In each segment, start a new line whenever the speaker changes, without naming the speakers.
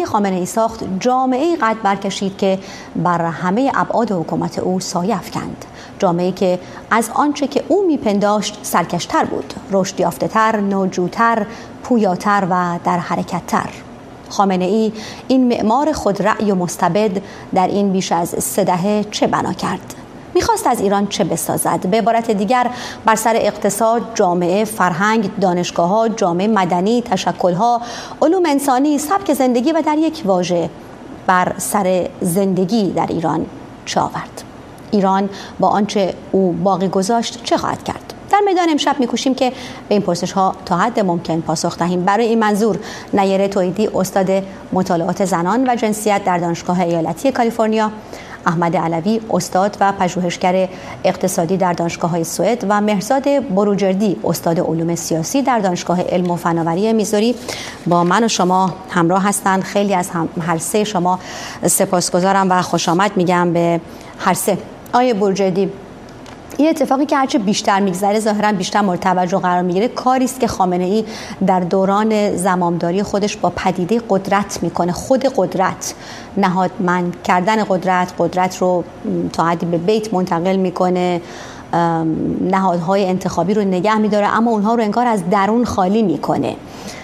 آقای خامنه‌ای ساخت جامعه‌ای قد برکشید که بر همه ابعاد حکومت او سایه افکند. جامعه‌ای که از آنچه که او میپنداشت سرکشتر بود، رشد یافته‌تر، نوجوتر، پویاتر و در حرکت‌تر. خامنه‌ای این معمار خودرأی و مستبد در این بیش از 3 دهه چه بنا کرد؟ میخواست از ایران چه بسازد؟ به عبارت دیگر بر سر اقتصاد، جامعه، فرهنگ، دانشگاه‌ها، جامعه مدنی، تشکل‌ها، علوم انسانی، سبک زندگی و در یک واژه بر سر زندگی در ایران چه آورد؟ ایران با آنچه او باقی گذاشت چه خواهد کرد؟ در میدان امشب می‌کوشیم که به این پرسش‌ها تا حد ممکن پاسخ دهیم. برای این منظور نیره توحیدی استاد مطالعات زنان و جنسیت در دانشگاه ایالتی کالیفرنیا، احمد علوی استاد و پژوهشگر اقتصادی در دانشگاه‌های سوئد و مهرزاد بروجردی استاد علوم سیاسی در دانشگاه علم و فناوری میزوری با من و شما همراه هستند. خیلی از هر سه شما سپاسگزارم و خوش آمد میگم به هر سه. آقای بروجردی، این اتفاقی که هرچه بیشتر میگذره ظاهراً بیشتر مورد توجه قرار میگیره، کاری است که خامنه‌ای در دوران زمامداری خودش با پدیده قدرت میکنه. خود قدرت، نهادمند کردن قدرت رو تا حدی به بیت منتقل میکنه، نهادهای انتخابی رو نگه میداره اما اونها رو انگار از درون خالی میکنه.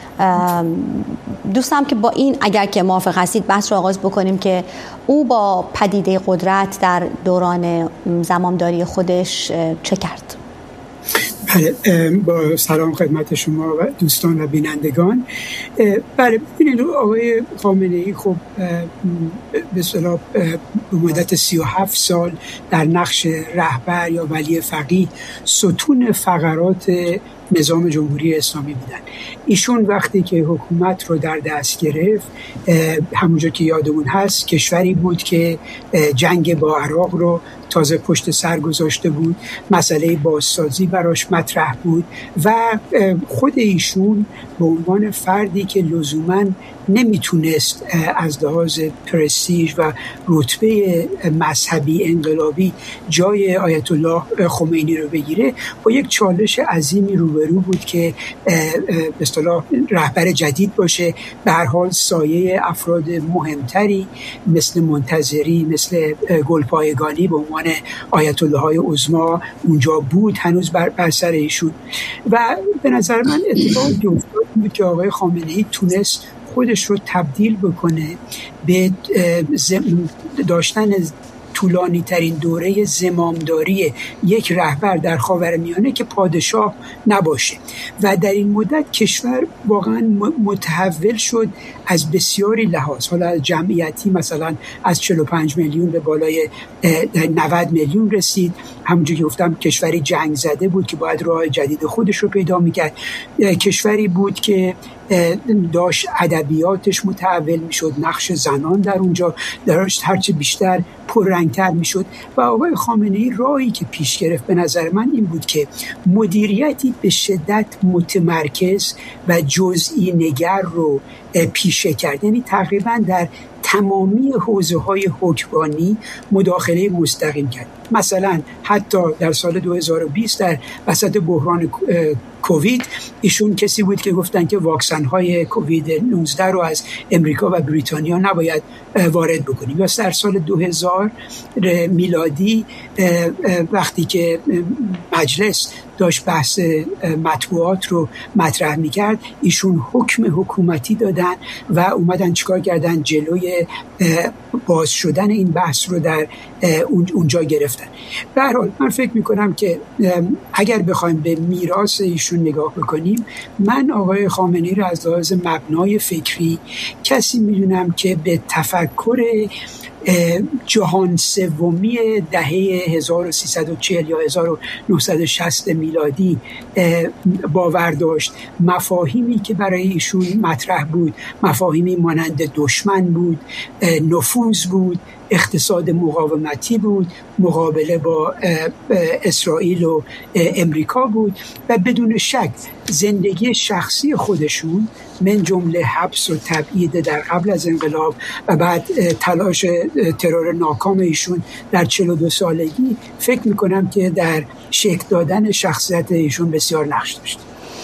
دوستم که با این اگر که موافق هستید بحث رو آغاز بکنیم که او با پدیده قدرت در دوران زمامداری خودش چه کرد؟
بله، با سلام خدمت شما و دوستان و بینندگان. بله، ببینید آقای خامنه‌ای خب به اصطلاح به مدت 37 سال در نقش رهبر یا ولی فقیه ستون فقرات نظام جمهوری اسلامی بودن. ایشون وقتی که حکومت رو در دست گرفت، همونجا که یادمون هست کشوری بود که جنگ با عراق رو تازه پشت سر گذاشته بود، مسئله بازسازی براش مطرح بود و خود ایشون به عنوان فردی که لزوماً نمیتونست از لحاظ پرستیژ و رتبه مذهبی انقلابی جای آیت الله خمینی رو بگیره، با یک چالش عظیمی روبرو بود که به اصطلاح رهبر جدید باشه. به هر حال سایه افراد مهمتری مثل منتظری، مثل گلپایگانی به عنوان آیت الله های عظما اونجا بود هنوز بر سر ایشون. و به نظر من اتفاقی افتاد بود که آقای خامنه‌ای تونست خودش رو تبدیل بکنه به داشتن طولانی ترین دوره زمامداری یک رهبر در خاورمیانه که پادشاه نباشه و در این مدت کشور واقعا متحول شد از بسیاری لحاظ. حالا از جمعیتی مثلا از 45 میلیون به بالای 90 میلیون رسید. همونجوری که گفتم کشوری جنگ زده بود که باید راه جدید خودش رو پیدا میکرد. کشوری بود که داشت ادبیاتش متحول میشد، نقش زنان در اونجا داشت هرچه بیشتر پررنگتر میشد و آقای خامنه‌ای راهی که پیش گرفت به نظر من این بود که مدیریتی به شدت متمرکز و جزئی نگر رو پیشه کرد. یعنی تقریبا در تمامی حوزه‌های حکمرانی مداخله مستقیم کرد. مثلا حتی در سال 2020 در وسط بحران کووید ایشون کسی بود که گفتن که واکسن‌های کووید 19 رو از امریکا و بریتانیا نباید وارد بکنیم. یا در سال 2000 میلادی وقتی که مجلس داشت بحث مطبوعات رو مطرح می‌کرد، ایشون حکم حکومتی دادن و اومدن چیکار کردن؟ جلوی باز شدن این بحث رو در اونجا گرفتن. به هر حال من فکر می‌کنم که اگر بخوایم به میراث ایشون نگاه بکنیم، من آقای خامنه‌ای رو از لحاظ مبنای فکری کسی می‌دونم که به تفکر جهان سومی دهه 1340 یا 1960 میلادی باور داشت. مفاهیمی که برای ایشون مطرح بود مفاهیمی مانند دشمن بود، نفوذ بود، اقتصاد مقاومتی بود، مقابله با اسرائیل و امریکا بود و بدون شک زندگی شخصی خودشون من جمله حبس و تبعید در قبل از انقلاب و بعد تلاش ترور ناکام ایشون در 42 سالگی فکر میکنم که در شکل دادن شخصیت ایشون بسیار نقش داشت.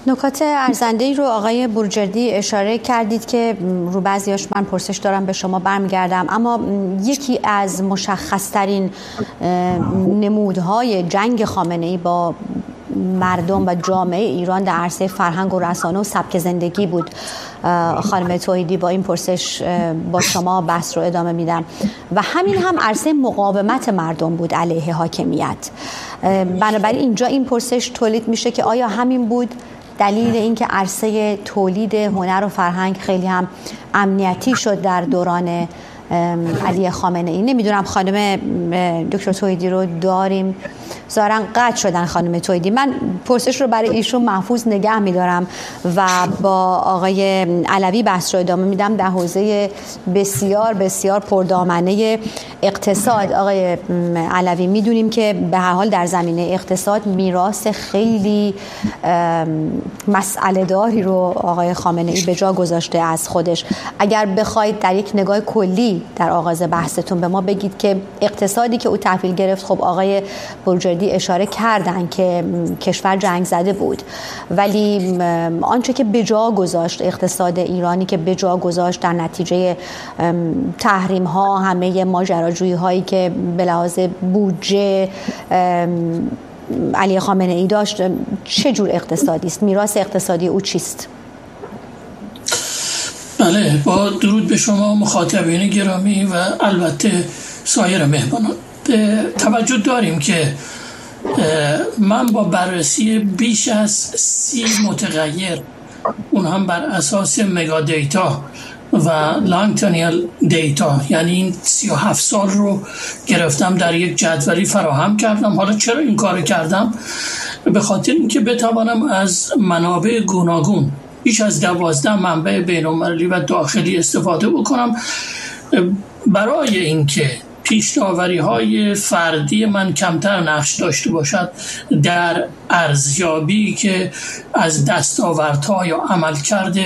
نکات ارزنده‌ای رو آقای بروجردی اشاره کردید که رو بعضیاش من پرسش دارم، به شما برمیگردم. اما یکی از مشخصترین نمودهای جنگ خامنه‌ای با مردم و جامعه ایران در عرصه فرهنگ و رسانه و سبک زندگی بود. خانم توحیدی، با این پرسش با شما بحث رو ادامه میدم. و همین هم عرصه مقاومت مردم بود علیه حاکمیت. بنابراین اینجا این پرسش تولید میشه که آیا همین بود دلیل اینکه عرصه تولید هنر و فرهنگ خیلی هم امنیتی شد در دوران علی خامنه ای؟ نمیدونم خانم دکتر توحیدی رو داریم؟ ظاهراً قطع شدن خانم توحیدی. من پرسش رو برای ایشون محفوظ نگه میدارم و با آقای علوی بحث رو ادامه میدم در حوزه بسیار بسیار پردامنه اقتصاد. آقای علوی، میدونیم که به هر حال در زمینه اقتصاد میراث خیلی مسئله داری رو آقای خامنه ای به جا گذاشته از خودش. اگر بخواید در یک نگاه کلی در آغاز بحثتون به ما بگید که اقتصادی که او تحویل گرفت، خب آقای بروجردی اشاره کردن که کشور جنگ زده بود، ولی آنچه که به جا گذاشت، اقتصاد ایرانی که به جا گذاشت در نتیجه تحریم ها، همه ماجراجویی هایی که به لحاظ بودجه علی خامنه ای داشت، چه جور اقتصادی است؟ میراث اقتصادی او چیست؟
بله، با درود به شما مخاطبین گرامی و البته سایر مهمانان. توجه داریم که من با بررسی بیش از 30 متغیر، اون هم بر اساس مگا دیتا و لانگتانیال دیتا، یعنی این 37 سال رو گرفتم در یک جدولی فراهم کردم. حالا چرا این کار کردم؟ به خاطر اینکه بتوانم از منابع گوناگون، بیش از 12 منبع بین‌المللی و داخلی استفاده بکنم برای اینکه پیش‌داوری‌های فردی من کمتر نقش داشته باشد در ارزیابی که از دستاوردها یا عملکرد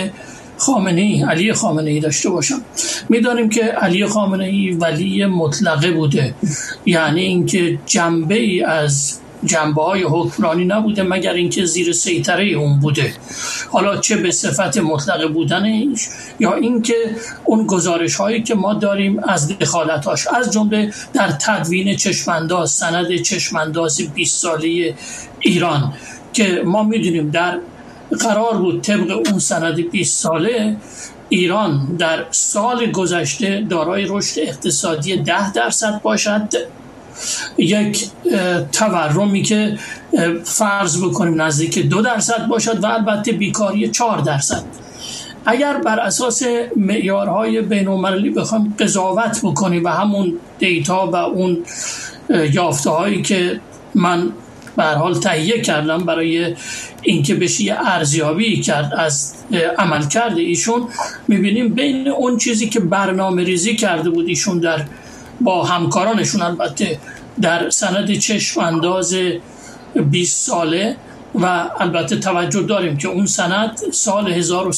علی خامنه‌ای داشته باشم. می‌دانیم که علی خامنه‌ای ولی مطلقه بوده، یعنی اینکه جنبه‌ای از جنبه‌های حکمرانی نبوده مگر اینکه زیر سیطره اون بوده، حالا چه به صفت مطلقه بودنش یا اینکه اون گزارش‌هایی که ما داریم از دخالتاش، از جمله در تدوین چشمانداز، سند چشمانداز 20 ساله ایران که ما می‌دونیم در قرار بود طبق اون سند 20 ساله ایران در سال گذشته دارای رشد اقتصادی 10% باشد، یک تورمی که فرض بکنیم نزدیک 2% باشد و البته بیکاری 4%. اگر بر اساس معیارهای بین‌المللی بخوایم قضاوت بکنیم و همون دیتا و اون یافته هایی که من به هر حال تهیه کردم برای اینکه بشه یه ارزیابی کرد از عملکرد ایشون، میبینیم بین اون چیزی که برنامه ریزی کرده بود ایشون با همکارانشون البته در سند چشم انداز 20 ساله و البته توجه داریم که اون سند سال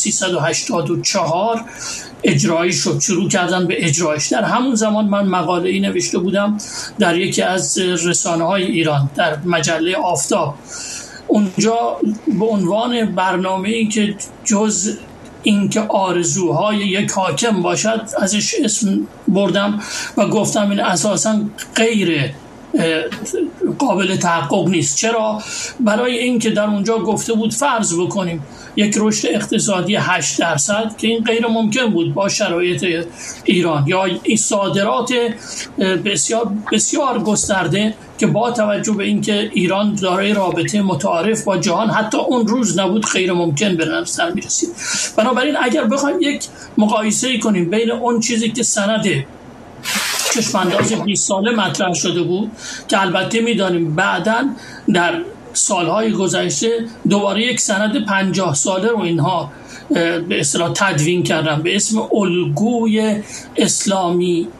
1384 اجرایی شد، شروع کردن به اجرایش. در همون زمان من مقاله‌ای نوشته بودم در یکی از رسانه‌های ایران در مجله آفتاب، اونجا به عنوان برنامه‌ای که جز اینکه آرزوهای یک حاکم باشد ازش اسم بردم و گفتم این اساساً غیر قابل تحقق نیست. چرا؟ برای اینکه در اونجا گفته بود فرض بکنیم یک رشد اقتصادی 8% که این غیر ممکن بود با شرایط ایران، یا این صادرات بسیار بسیار گسترده که با توجه به اینکه ایران دارای رابطه متعارف با جهان حتی اون روز نبود، غیر ممکن به نظر می‌رسید. بنابراین اگر بخوایم یک مقایسه کنیم بین اون چیزی که سند چشمانداز 20 ساله مطرح شده بود که البته می‌دانیم بعداً در سالهای گذشته دوباره یک سند 50 ساله رو اینها به اصطلاح تدوین کردن به اسم الگوی اسلامی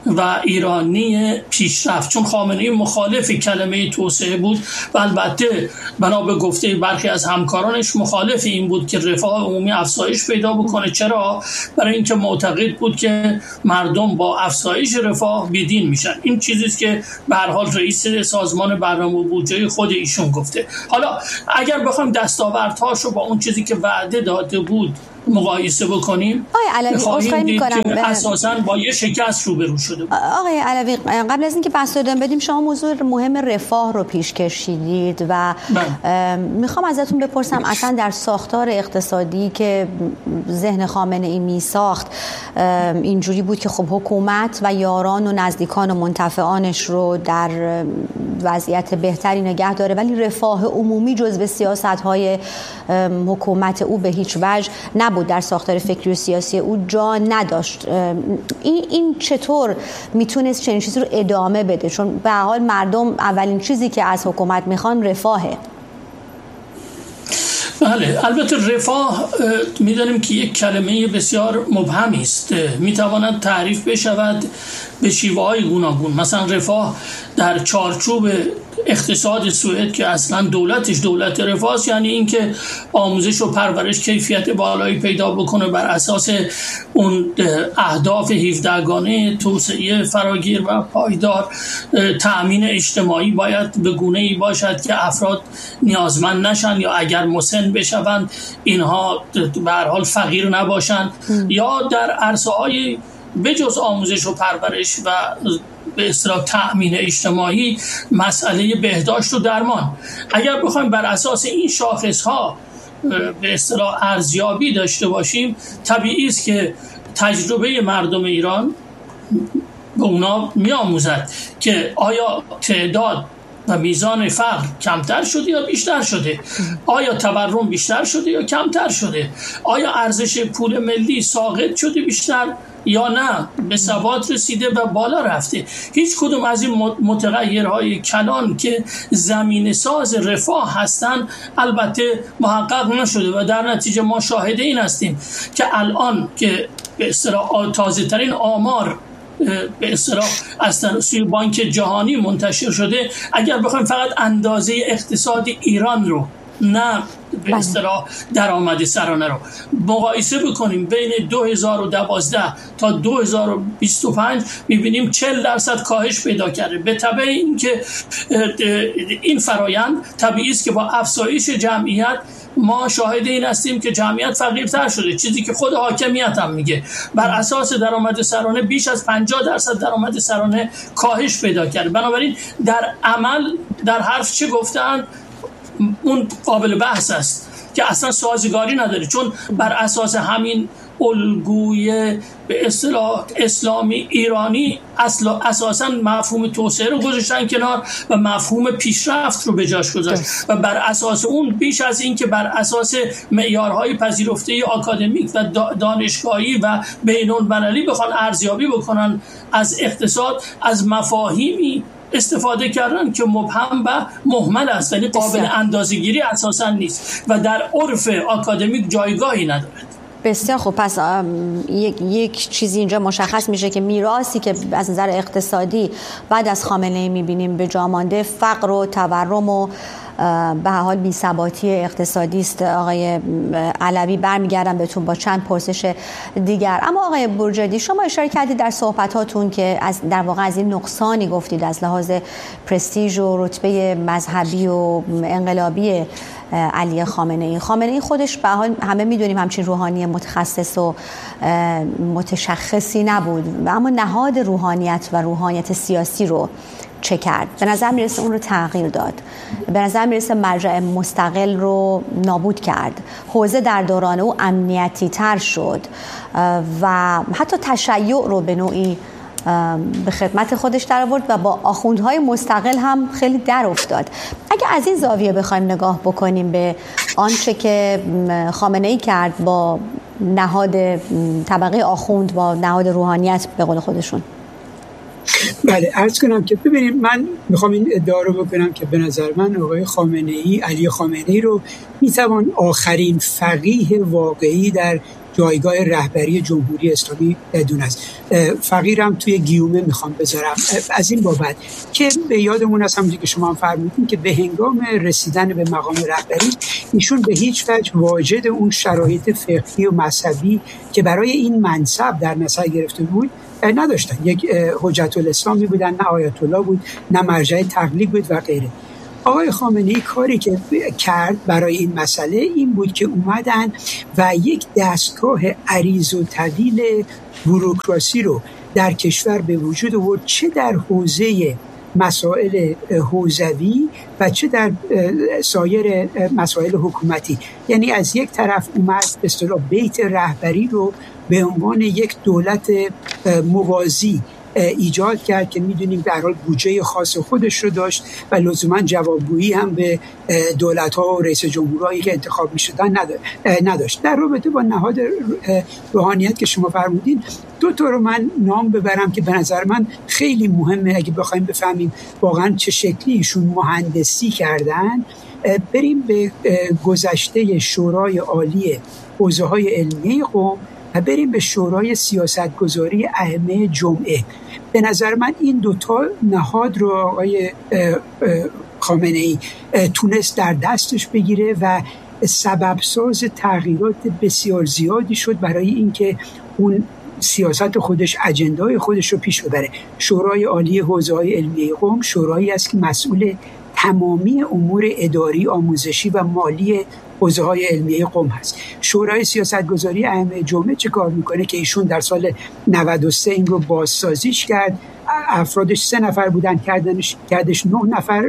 و ایرانی پیشرفت، چون خامنه‌ای مخالف کلمه توسعه بود و البته بنا به گفته برخی از همکارانش مخالف این بود که رفاه عمومی افزایش پیدا بکنه. چرا؟ برای اینکه معتقد بود که مردم با افزایش رفاه بیدین میشن. این چیزی است که به هر حال رئیس سازمان برنامه و بودجه خود ایشون گفته. حالا اگر بخوایم دستاوردهاش رو با اون چیزی که وعده داده بود مقایسه بکنیم،
خواهیم دید که
اساساً با یه شکست روبرو شده بود.
آقای علوی، قبل از اینکه بحث رو بدیم، شما موضوع مهم رفاه رو پیش کشیدید و میخوام ازتون بپرسم اصلا در ساختار اقتصادی که ذهن خامنه‌ای میساخت اینجوری بود که خب حکومت و یاران و نزدیکان و منتفعانش رو در وضعیت بهتری نگه داره، ولی رفاه عمومی جزو سیاست‌های حکومت او به هیچ وجه نبود، در ساختار فکری و سیاسی او جا نداشت. این چطور میتونست چنین چیزی رو ادامه بده؟ چون به هر حال مردم اولین چیزی که از حکومت میخوان رفاهه.
بله، البته رفاه میدانیم که یک کلمه بسیار مبهمی است، میتواند تعریف بشود به شیوه‌های گوناگون. مثلا رفاه در چارچوب اقتصاد سوئد که اصلا دولتش دولت رفاه است، یعنی اینکه آموزش و پرورش کیفیت بالایی پیدا بکنه بر اساس اون اهداف 17گانه توسعه فراگیر و پایدار. تأمین اجتماعی باید به گونه‌ای باشد که افراد نیازمند نشن یا اگر مسن بشوند اینها به هر حال فقیر نباشند. یا در عرصه‌های بجز آموزش و پرورش و به اصطلاح تأمین اجتماعی، مسئله بهداشت و درمان. اگر بخوایم بر اساس این شاخص‌ها به اصطلاح ارزیابی داشته باشیم، طبیعی است که تجربه مردم ایران به اونا می‌آموزد که آیا تعداد و میزان فقر کمتر شده یا بیشتر شده، آیا تورم بیشتر شده یا کمتر شده، آیا ارزش پول ملی ساقط شده بیشتر یا نه به ثبات رسیده و بالا رفته. هیچ کدوم از این متغیرهای کلان که زمین ساز رفاه هستند البته محقق نشده و در نتیجه ما شاهد این هستیم که الان که به اصطلاح تازه ترین آمار به اصطلاح از سوی بانک جهانی منتشر شده، اگر بخوایم فقط اندازه اقتصاد ایران رو، نه به اصطلاح درآمد سرانه رو مقایسه بکنیم بین 2012 تا 2025 می‌بینیم 40% کاهش پیدا کرده. به تبع اینکه این فرایند طبیعی است که با افزایش جمعیت ما شاهد این هستیم که جمعیت فقیرتر شده، چیزی که خود حاکمیت هم میگه. بر اساس درآمد سرانه بیش از 50% درآمد سرانه کاهش پیدا کرده. بنابراین در عمل در حرف چه گفتن اون قابل بحث است که اصلا سازگاری نداره، چون بر اساس همین الگوی به اصطلاح اسلامی ایرانی اساسا مفهوم توسعه رو گذاشتن کنار و مفهوم پیشرفت رو به جاش گذاشت و بر اساس اون بیش از این که بر اساس معیارهای پذیرفته آکادمیک و دانشگاهی و بین‌المللی بخوان ارزیابی بکنن از اقتصاد، از مفاهیمی استفاده کردن که مبهم و مهمل است، ولی قابل اندازه‌گیری اساسا نیست و در عرف آکادمیک جایگاهی ندارد.
بسیار خوب. پس یک چیزی اینجا مشخص میشه که میراثی که از نظر اقتصادی بعد از خامنه‌ای میبینیم به جا مانده فقر و تورم و به هر حال بی‌ثباتی اقتصادی است. آقای علوی، برمیگردم بهتون با چند پرسش دیگر. اما آقای برجردی، شما اشاره کردید در صحبتاتون که در واقع از این نقصانی گفتید از لحاظ پرستیژ و رتبه مذهبی و انقلابی علی خامنه‌ای خودش به حال همه میدونیم همچین روحانی متخصص و متشخصی نبود، اما نهاد روحانیت و روحانیت سیاسی رو چه کرد؟ به نظر میرسه اون رو تغییر داد، به نظر میرسه مرجع مستقل رو نابود کرد، حوزه در دوران او امنیتی تر شد و حتی تشیع رو به نوعی به خدمت خودش در آورد و با آخوندهای مستقل هم خیلی در افتاد. اگه از این زاویه بخوایم نگاه بکنیم به آنچه که خامنه‌ای کرد با نهاد طبقه آخوند، با نهاد روحانیت به قول خودشون.
بله، عرض کنم که ببینیم، من میخوام این ادعا رو بکنم که به نظر من آقای خامنه‌ای، علی خامنه‌ای رو میتوان آخرین فقیه واقعی در جایگاه رهبری جمهوری اسلامی بدون است. فقیرم توی گیومه میخوام بذارم از این بابت که به یادمون هست، همونجوری که شما هم فرمودین، که به هنگام رسیدن به مقام رهبری ایشون به هیچ وجه واجد اون شرایط فقهی و مذهبی که برای این منصب در نظر گرفته بود نداشتن. یک حجت الاسلامی بودن، نه آیت الله بود، نه مرجع تقلید بود و غیره. آقای خامنه‌ای کاری که کرد برای این مسئله این بود که اومدن و یک دستگاه عریض و طویل بوروکراسی رو در کشور به وجود آورد، چه در حوزه مسائل حوزوی و چه در سایر مسائل حکومتی. یعنی از یک طرف اومد به اصطلاح بیت رهبری رو به عنوان یک دولت موازی ایجاد کرد که میدونیم به هر حال بودجه خاص خودش رو داشت و لزوما جوابگویی هم به دولت‌ها و رئیس جمهورایی که انتخاب می‌شدن نداشت. در رابطه با نهاد روحانیت که شما فرمودین، دو تا رو من نام ببرم که به نظر من خیلی مهمه اگه بخوایم بفهمیم واقعا چه شکلی ایشون مهندسی کردن. بریم به گذشته شورای عالی حوزه‌های علمیه قم و بریم به شورای سیاستگذاری ائمه جمعه. به نظر من این دوتا نهاد رو آقای خامنه‌ای تونست در دستش بگیره و سبب ساز تغییرات بسیار زیادی شد برای اینکه اون سیاست خودش، اجندای خودش رو پیش ببره. شورای عالی حوزه‌های علمیه قم شورایی است که مسئول تمامی امور اداری، آموزشی و مالی حوزه‌های علمیه قم هست. شورای سیاستگذاری ائمه جمعه چه کار میکنه که ایشون در سال 93 این رو بازسازیش کرد. افرادش 3 نفر بودن، کردش 9 نفر.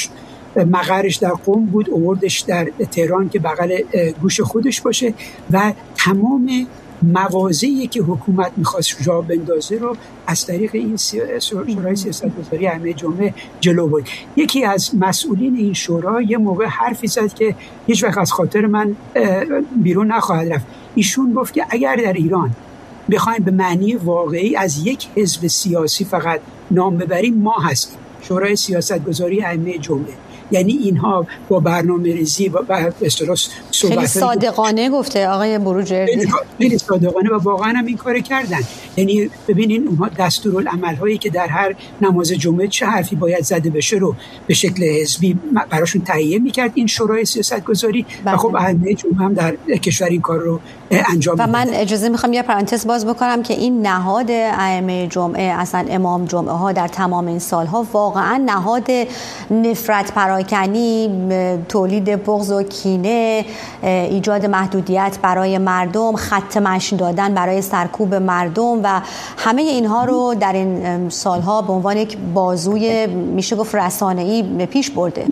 مقرش در قم بود، آوردش در تهران که بغل گوش خودش باشه و تمام مواضعی که حکومت میخواست جا بندازه رو از طریق این شورای سیاستگذاری ائمه جمعه جلو برد. یکی از مسئولین این شورا یه موقع حرفی زد که هیچ وقت از خاطر من بیرون نخواهد رفت. ایشون گفت که اگر در ایران بخوایم به معنی واقعی از یک حزب سیاسی فقط نام ببریم، ما هستیم شورای سیاستگذاری ائمه جمعه. یعنی اینها با برنامه‌ریزی و به اصطلاح
خیلی صادقانه گفته آقای بروجردی،
خیلی صادقانه و واقعا هم این کار کردن. یعنی ببینین اونها دستورالعمل‌هایی که در هر نماز جمعه چه حرفی باید زده بشه رو به شکل حزبی براشون تهیه می‌کرد این شورای سیاستگذاری و خب ائمه جمعه هم در کشور این کار رو انجام می‌دن.
و من اجازه می‌خوام یه پرانتز باز بکنم که این نهاد ائمه جمعه، اصلا امام جمعه ها در تمام این سال‌ها واقعا نهاد نفرت پراکنی، تولید بغض و کینه، ایجاد محدودیت برای مردم، خط مشی دادن برای سرکوب مردم و همه اینها رو در این سالها به عنوان یک بازوی میشه گفت رسانه‌ای پیش برده.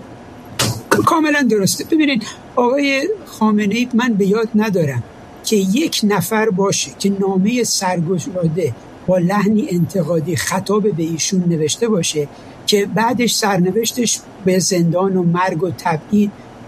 کاملا درسته. ببینید آقای خامنه‌ای، من به یاد ندارم که یک نفر باشه که نامه سرگشاده با لحنی انتقادی خطاب به ایشون نوشته باشه که بعدش سرنوشتش به زندان و مرگ و تبعید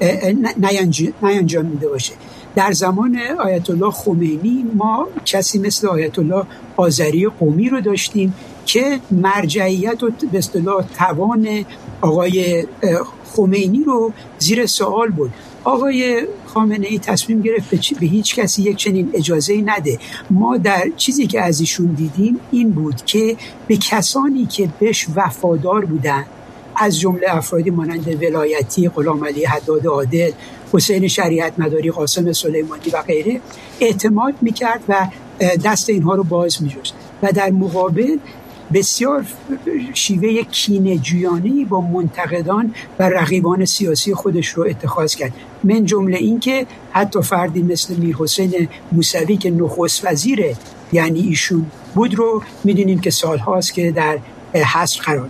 نینجامیده باشه. در زمان آیت الله خمینی ما کسی مثل آیت الله آذری قمی رو داشتیم که مرجعیت و به اصطلاح توان آقای خمینی رو زیر سوال بود. آقای خامنه‌ای تصمیم گرفت به هیچ کسی یک چنین اجازه‌ای نده. ما در چیزی که از ایشون دیدیم این بود که به کسانی که بهش وفادار بودن، از جمله افرادی مانند ولایتی، غلامعلی حداد عادل، حسین شریعت مداری، قاسم سلیمانی و غیره اعتماد میکرد و دست اینها رو باز می‌جست و در مقابل بسیار شیوه کینه‌جویانه‌ای با منتقدان و رقیبان سیاسی خودش رو اتخاذ کرد. من جمله این که حتی فردی مثل میرحسین موسوی که نخست وزیر یعنی ایشون بود رو می‌دونیم که سال‌هاست که در حصر قرار.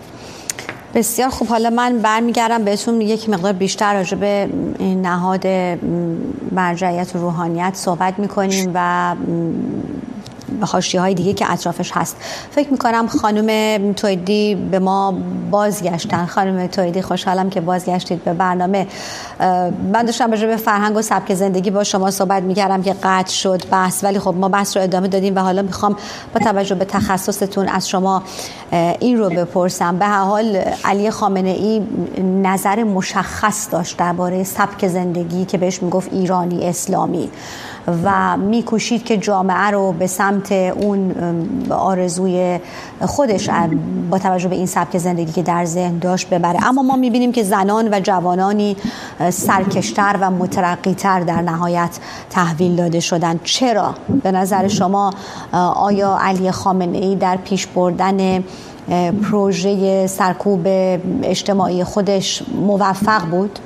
بسیار خوب، حالا من برمیگردم بهتون یک مقدار بیشتر راجع به نهاد مرجعیت و روحانیت صحبت می‌کنیم و حاشیه‌های دیگه که اطرافش هست. فکر می‌کنم خانم تویدی به ما بازگشتن. خانم تویدی، خوشحالم که بازگشتید به برنامه. من داشتم راجع به فرهنگ و سبک زندگی با شما صحبت می‌کردم که قطع شد بحث، ولی خب ما بحث رو ادامه دادیم و حالا می‌خوام با توجه به تخصصتون از شما این رو بپرسم. به هر حال علی خامنه‌ای نظر مشخص داشت درباره سبک زندگی که بهش میگفت ایرانی اسلامی و میکوشید که جامعه رو به سمت اون آرزوی خودش با توجه به این سبک زندگی که در ذهن داشت ببره. اما ما میبینیم که زنان و جوانانی سرکشتر و مترقی‌تر در نهایت تحویل داده شدند. چرا به نظر شما آیا علی خامنه‌ای در پیش بردن پروژه سرکوب اجتماعی خودش موفق بود؟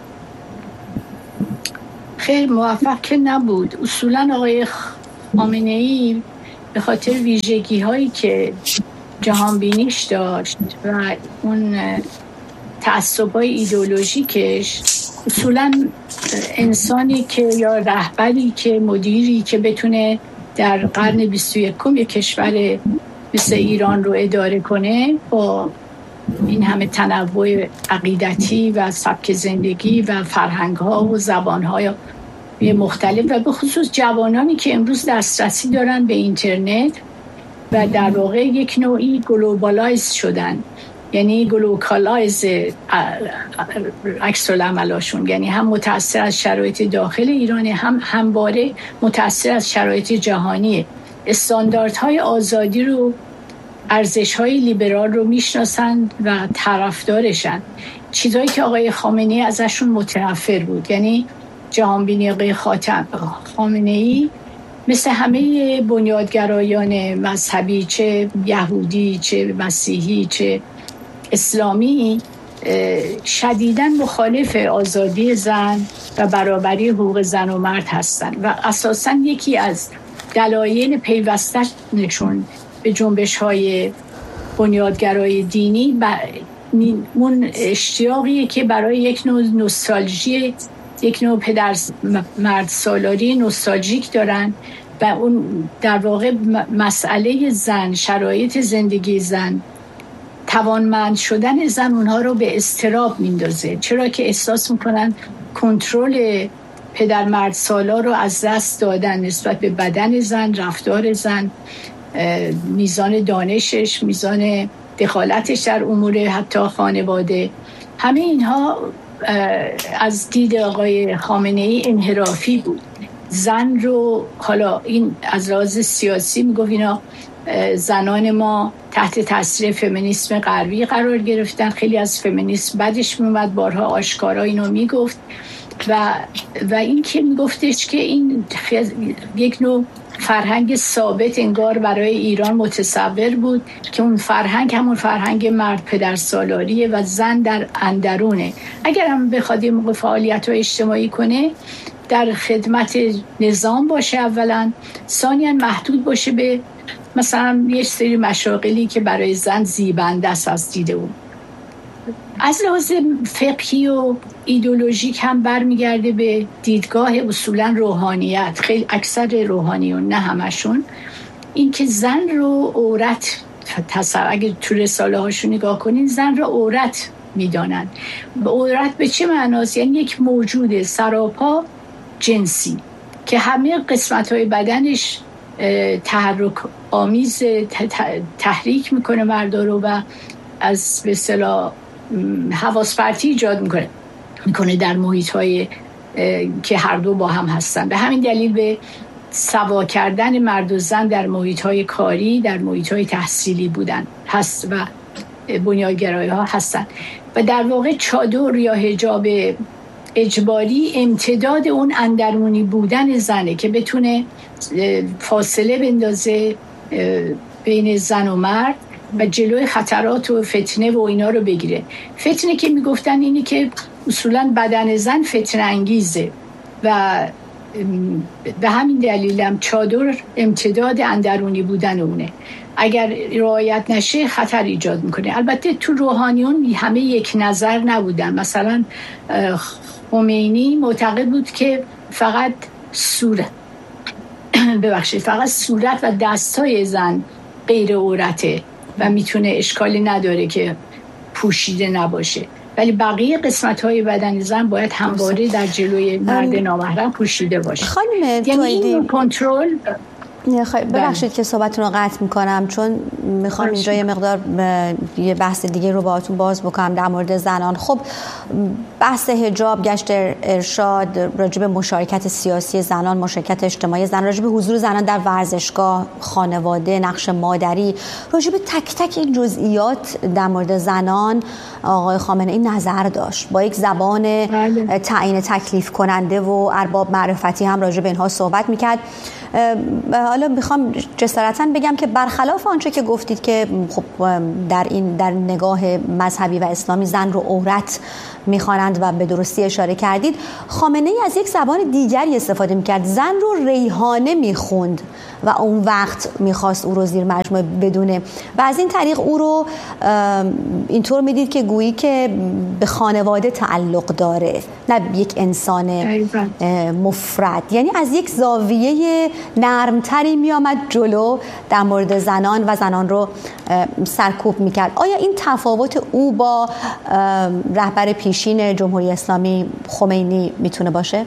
خیر موفق که نبود. اصولا آقای خامنه‌ای به خاطر ویژگی هایی که جهانبینیش داشت و اون تعصب‌های ایدئولوژیکش، اصولا انسانی که یا رهبری که مدیری که بتونه در قرن 21 یک کشور مثل ایران رو اداره کنه با این همه تنوع عقیدتی و سبک زندگی و فرهنگ‌ها و زبان‌های مختلف و به خصوص جوانانی که امروز دسترسی دارن به اینترنت و در واقع یک نوعی گلوبالایز شدن، یعنی گلوکالایز عکس العملاشون، یعنی هم متأثر از شرایط داخل ایران هم همواره متأثر از شرایط جهانی. استانداردهای آزادی رو، ارزش‌های لیبرال رو میشناسند و طرفدارشن، چیزایی که آقای خامنه‌ای ازشون متنفر بود. یعنی جهانبینی آقای خامنه‌ای مثل همه بنیادگرایان مذهبی، چه یهودی چه مسیحی چه اسلامی، شدیداً مخالف آزادی زن و برابری حقوق زن و مرد هستند و اساساً یکی از دلایل پیوسته‌شون به جنبش‌های بنیادگرای دینی اون اشتیاقیه که برای یک نوع نوستالژی، یک نوع پدر مرد سالاری نوستالژیک دارن و اون در واقع مسئله زن، شرایط زندگی زن، توانمند شدن زن اونها رو به اضطراب میندازه، چرا که احساس میکنن کنترل پدر مرد سالا رو از دست دادن نسبت به بدن زن، رفتار زن، میزان دانشش، میزان دخالتش در امور حتی خانواده. همه اینها از دید آقای خامنه‌ای انحرافی بود. زن رو، حالا این از لحاظ سیاسی میگفت اینا زنان ما تحت تاثیر فمینیسم غربی قرار گرفتن، خیلی از فمینیسم بعدش میومد بارها آشکارا اینو میگفت و این که میگفتش که این یک نوع فرهنگ ثابت انگار برای ایران متصور بود که اون فرهنگ همون فرهنگ مرد پدر سالاریه و زن در اندرونه. اگر هم بخواد این موقع فعالیت‌های اجتماعی کنه در خدمت نظام باشه اولا، ثانیاً محدود باشه به مثلا یک سری مشاغلی که برای زن زیبنده است از دید اون. از لحاظ فقهی و ایدئولوژیک هم برمیگرده به دیدگاه اصولا روحانیت. خیلی اکثر روحانیون، نه همشون، این که زن رو عورت اگه تو رساله هاشون نگاه کنین زن رو عورت میدانن. عورت به چه معناست؟ یعنی یک موجود سراپا جنسی که همه قسمت‌های بدنش تحرک آمیز، تحریک میکنه مردا رو و از به اصطلاح حواس پرتی ایجاد میکنه در محیط‌های که هر دو با هم هستن. به همین دلیل به سوا کردن مرد و زن در محیط‌های کاری، در محیط‌های تحصیلی بودن هست و بنیادگرایی‌ها هستن و در واقع چادر یا حجاب اجباری امتداد اون اندرونی بودن زنه که بتونه فاصله بندازه بین زن و مرد و جلوی خطرات و فتنه و اینا رو بگیره. فتنه که میگفتن اینی که اصولا بدن زن فتنه انگیزه و به همین دلیلم چادر امتداد اندرونی بودن اونه، اگر رعایت نشه خطر ایجاد میکنه. البته تو روحانیون همه یک نظر نبودن. مثلا خمینی معتقد بود که فقط صورت و دستای زن غیر عورته و میتونه، اشکالی نداره که پوشیده نباشه، ولی بقیه قسمت‌های بدن زن باید همواره در جلوی مرد نامحرم پوشیده باشه.
خانم
یعنی این کنترل
ببخشید که صحبتتون رو قطع میکنم، چون میخوام اینجا یه مقدار یه بحث دیگه رو باهاتون باز بکنم در مورد زنان. خب بحث حجاب، گشت ارشاد، راجع به مشارکت سیاسی زنان، مشارکت اجتماعی زنان، راجع به حضور زنان در ورزشگاه، خانواده، نقش مادری، راجع به تک تک این جزئیات در مورد زنان آقای خامنه‌ای نظر داشت. با یک زبان تعیین تکلیف کننده و ارباب معرفتی هم راجع به اینها صحبت میکرد. حالا میخوام جسارتاً بگم که برخلاف آنچه که گفتید که خب در نگاه مذهبی و اسلامی زن رو عورت میخوانند و به درستی اشاره کردید، خامنه‌ای از یک زبان دیگری استفاده میکرد. زن رو ریحانه میخوند و اون وقت میخواست او رو زیر مجموعه بدونه و از این طریق او رو اینطور میدید که گویی که به خانواده تعلق داره، نه یک انسان مفرد. یعنی از یک زاویه نرمتری میامد جلو در مورد زنان و زنان رو سرکوب میکرد. آیا این تفاوت او با رهبر پیشین جمهوری اسلامی خمینی میتونه باشه؟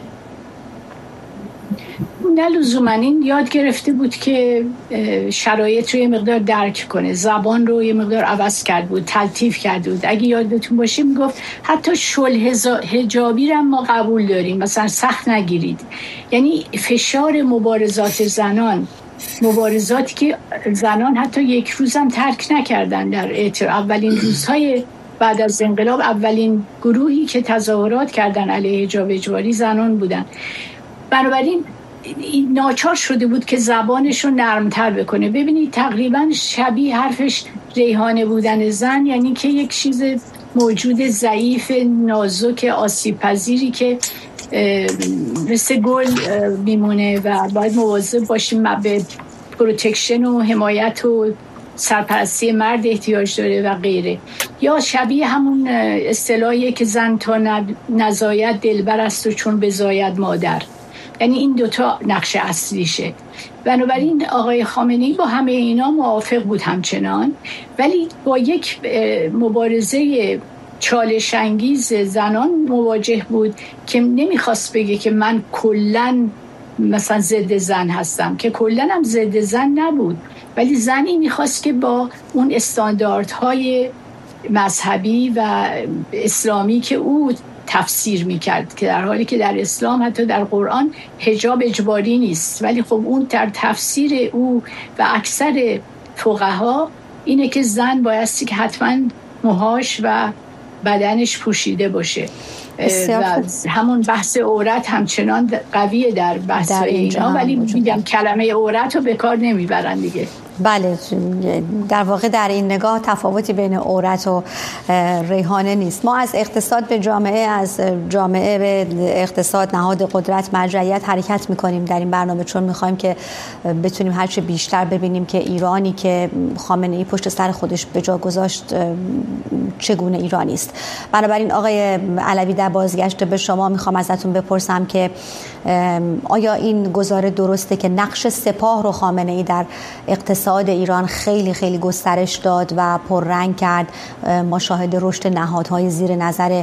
نه لزوما. این یاد گرفته بود که شرایط رو یه مقدار درک کنه، زبان رو یه مقدار عوض کرد بود، تلطیف کرده بود. اگه یادتون باشه میگفت حتی شل حجابی رو ما قبول داریم، مثلا سخت نگیرید. یعنی فشار مبارزات زنان، مبارزاتی که زنان حتی یک روز هم ترک نکردن. در اولین روزهای بعد از انقلاب اولین گروهی که تظاهرات کردن علیه حجاب اجباری زنان بودن. بنابراین ناچار شده بود که زبانش رو نرمتر بکنه. ببینید تقریبا شبیه حرفش ریحانه بودن زن، یعنی که یک چیز موجود ضعیف، نازک، آسیب پذیری که مثل گل میمونه و باید مواظب باشیم، به پروتکشن و حمایت و سرپرستی مرد احتیاج داره و غیره. یا شبیه همون اصطلاحیه که زن تا نزاید دلبر است و چون بزاید مادر. یعنی این دوتا نقش اصلیشه. بنابراین آقای خامنه‌ای با همه اینا موافق بود همچنان، ولی با یک مبارزه چالش انگیز زنان مواجه بود که نمیخواست بگه که من کلن مثلا ضد زن هستم، که کلن هم ضد زن نبود، ولی زنی میخواست که با اون استانداردهای مذهبی و اسلامی که او تفسیر میکرد، که در حالی که در اسلام حتی در قرآن حجاب اجباری نیست، ولی خب اون در تفسیر او و اکثر فقها اینه که زن بایستی که حتما موهاش و بدنش پوشیده باشه. و همون بحث عورت همچنان قویه در بحث اینا، ولی میگم کلمه عورت رو به کار نمیبرن دیگه.
بله، در واقع در این نگاه تفاوتی بین عورت و ریحانه نیست. ما از اقتصاد به جامعه، از جامعه به اقتصاد، نهاد قدرت، مرجعیت حرکت میکنیم در این برنامه، چون میخوایم که بتونیم هرچه بیشتر ببینیم که ایرانی که خامنه‌ای پشت سر خودش به جا گذاشت چگونه ایرانی است. بنابراین آقای علوی، در بازگشت به شما میخوام ازتون بپرسم که آیا این گزاره درسته که نقش سپاه رو خامنه‌ای در اقتصاد ایران خیلی خیلی گسترش داد و پررنگ کرد؟ ما شاهد رشد نهادهای زیر نظر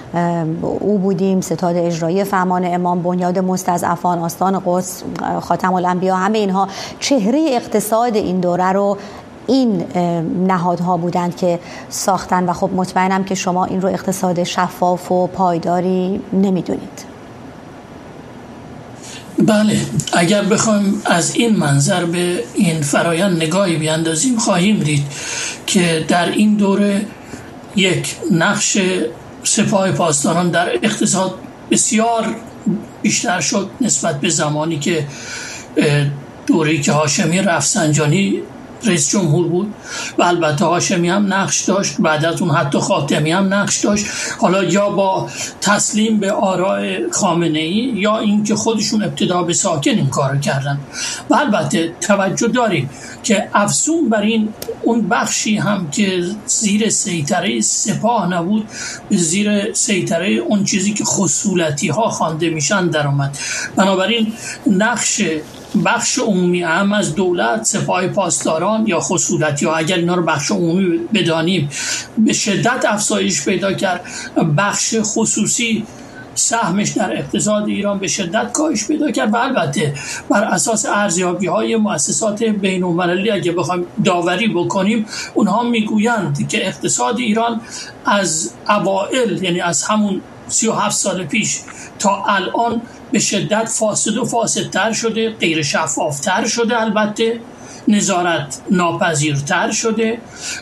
او بودیم، ستاد اجرایی فرمان امام، بنیاد مستضعفان، آستان قدس، خاتم الانبیا، همه اینها چهره اقتصاد این دوره رو این نهادها بودند که ساختن و خب مطمئنم که شما این رو اقتصاد شفاف و پایداری نمیدونید.
بله، اگر بخوایم از این منظر به این فرایند نگاهی بیاندازیم، خواهیم دید که در این دوره یک نقش سپاه پاسداران در اقتصاد بسیار بیشتر شد نسبت به زمانی که دوره‌ای که هاشمی رفسنجانی رئیس جمهور بود و البته هاشمی هم نقش داشت، بعد از اون حتی خاتمی هم نقش داشت، حالا یا با تسلیم به آراء خامنه‌ای یا اینکه خودشون ابتدا به ساکن این کارو کردن. و البته توجه داریم که افزون بر این اون بخشی هم که زیر سیطره سپاه نبود، به زیر سیطره اون چیزی که خصولتی ها خوانده میشن در اومد. بنابراین بخش عمومی هم از دولت، سپاه پاسداران یا خصولتی ها، اگر اینا رو بخش عمومی بدانیم، به شدت افزایش پیدا کرد. بخش خصوصی سهمش در اقتصاد ایران به شدت کاهش پیدا کرد و البته بر اساس ارزیابی‌های مؤسسات بین‌المللی اگه بخوایم داوری بکنیم اونها میگویند که اقتصاد ایران از اوائل، یعنی از همون 37 سال پیش تا الان به شدت فاسد و فاسدتر شده، غیر شفافتر شده، البته نظارت ناپذیرتر شده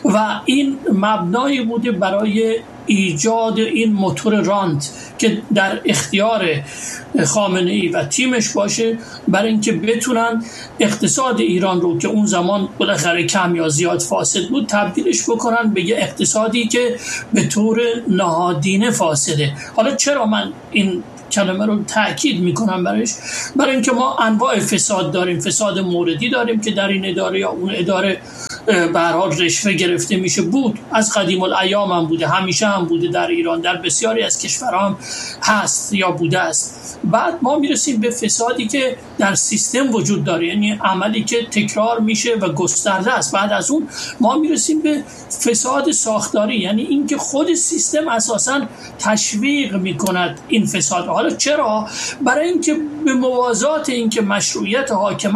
و این مبنایی بوده برای ایجاد این موتور رانت که در اختیار خامنه‌ای و تیمش باشه برای اینکه بتونن اقتصاد ایران رو که اون زمان بالاخره کم یا زیاد فاسد بود تبدیلش بکنن به یه اقتصادی که به طور نهادینه فاسده. حالا چرا من این کلمه رو تأکید میکنم برای اینکه ما انواع فساد داریم. فساد موردی داریم که در این اداره یا اون اداره به هر حال رشوه گرفته میشه، بود از قدیم الایام هم بوده، همیشه هم بوده در ایران، در بسیاری از کشورها هم هست یا بوده است. بعد ما میرسیم به فسادی که در سیستم وجود داره، یعنی عملی که تکرار میشه و گسترده است. بعد از اون ما میرسیم به فساد ساختاری، یعنی اینکه خود سیستم اساساً تشویق میکند این فساد. حالا چرا؟ برای اینکه به موازات اینکه مشروعیت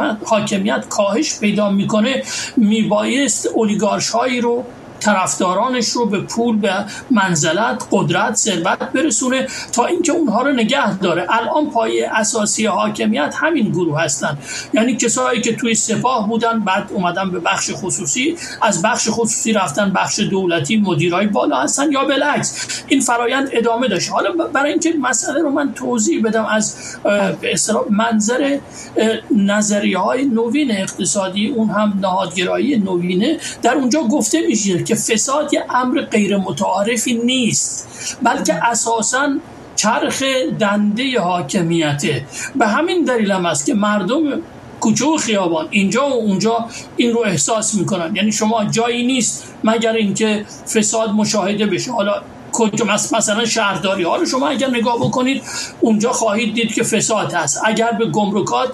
حاکمیت کاهش پیدا میکنه میبایست اولیگارش هایی رو، طرفدارانش رو به پول، به منزلت، قدرت، ثروت برسونه تا اینکه اونها رو نگه داره. الان پایه اساسی حاکمیت همین گروه هستن، یعنی کسایی که توی سپاه بودن بعد اومدن به بخش خصوصی، از بخش خصوصی رفتن بخش دولتی، مدیرای بالا هستن یا بالعکس. این فرایند ادامه داشت. حالا برای اینکه مسئله رو من توضیح بدم از به اصطلاح منظر نظریه‌های نوین اقتصادی، اون هم نهادگرایی نوینه، در اونجا گفته میشه که فساد یه امر غیر متعارفی نیست، بلکه اساساً چرخ دنده حاکمیته. به همین دلیل هم است که مردم کوچه و خیابان اینجا و اونجا این رو احساس میکنن. یعنی شما جایی نیست مگر اینکه فساد مشاهده بشه. حالا مثلا شهرداری ها رو شما اگر نگاه بکنید اونجا خواهید دید که فساد هست. اگر به گمرکات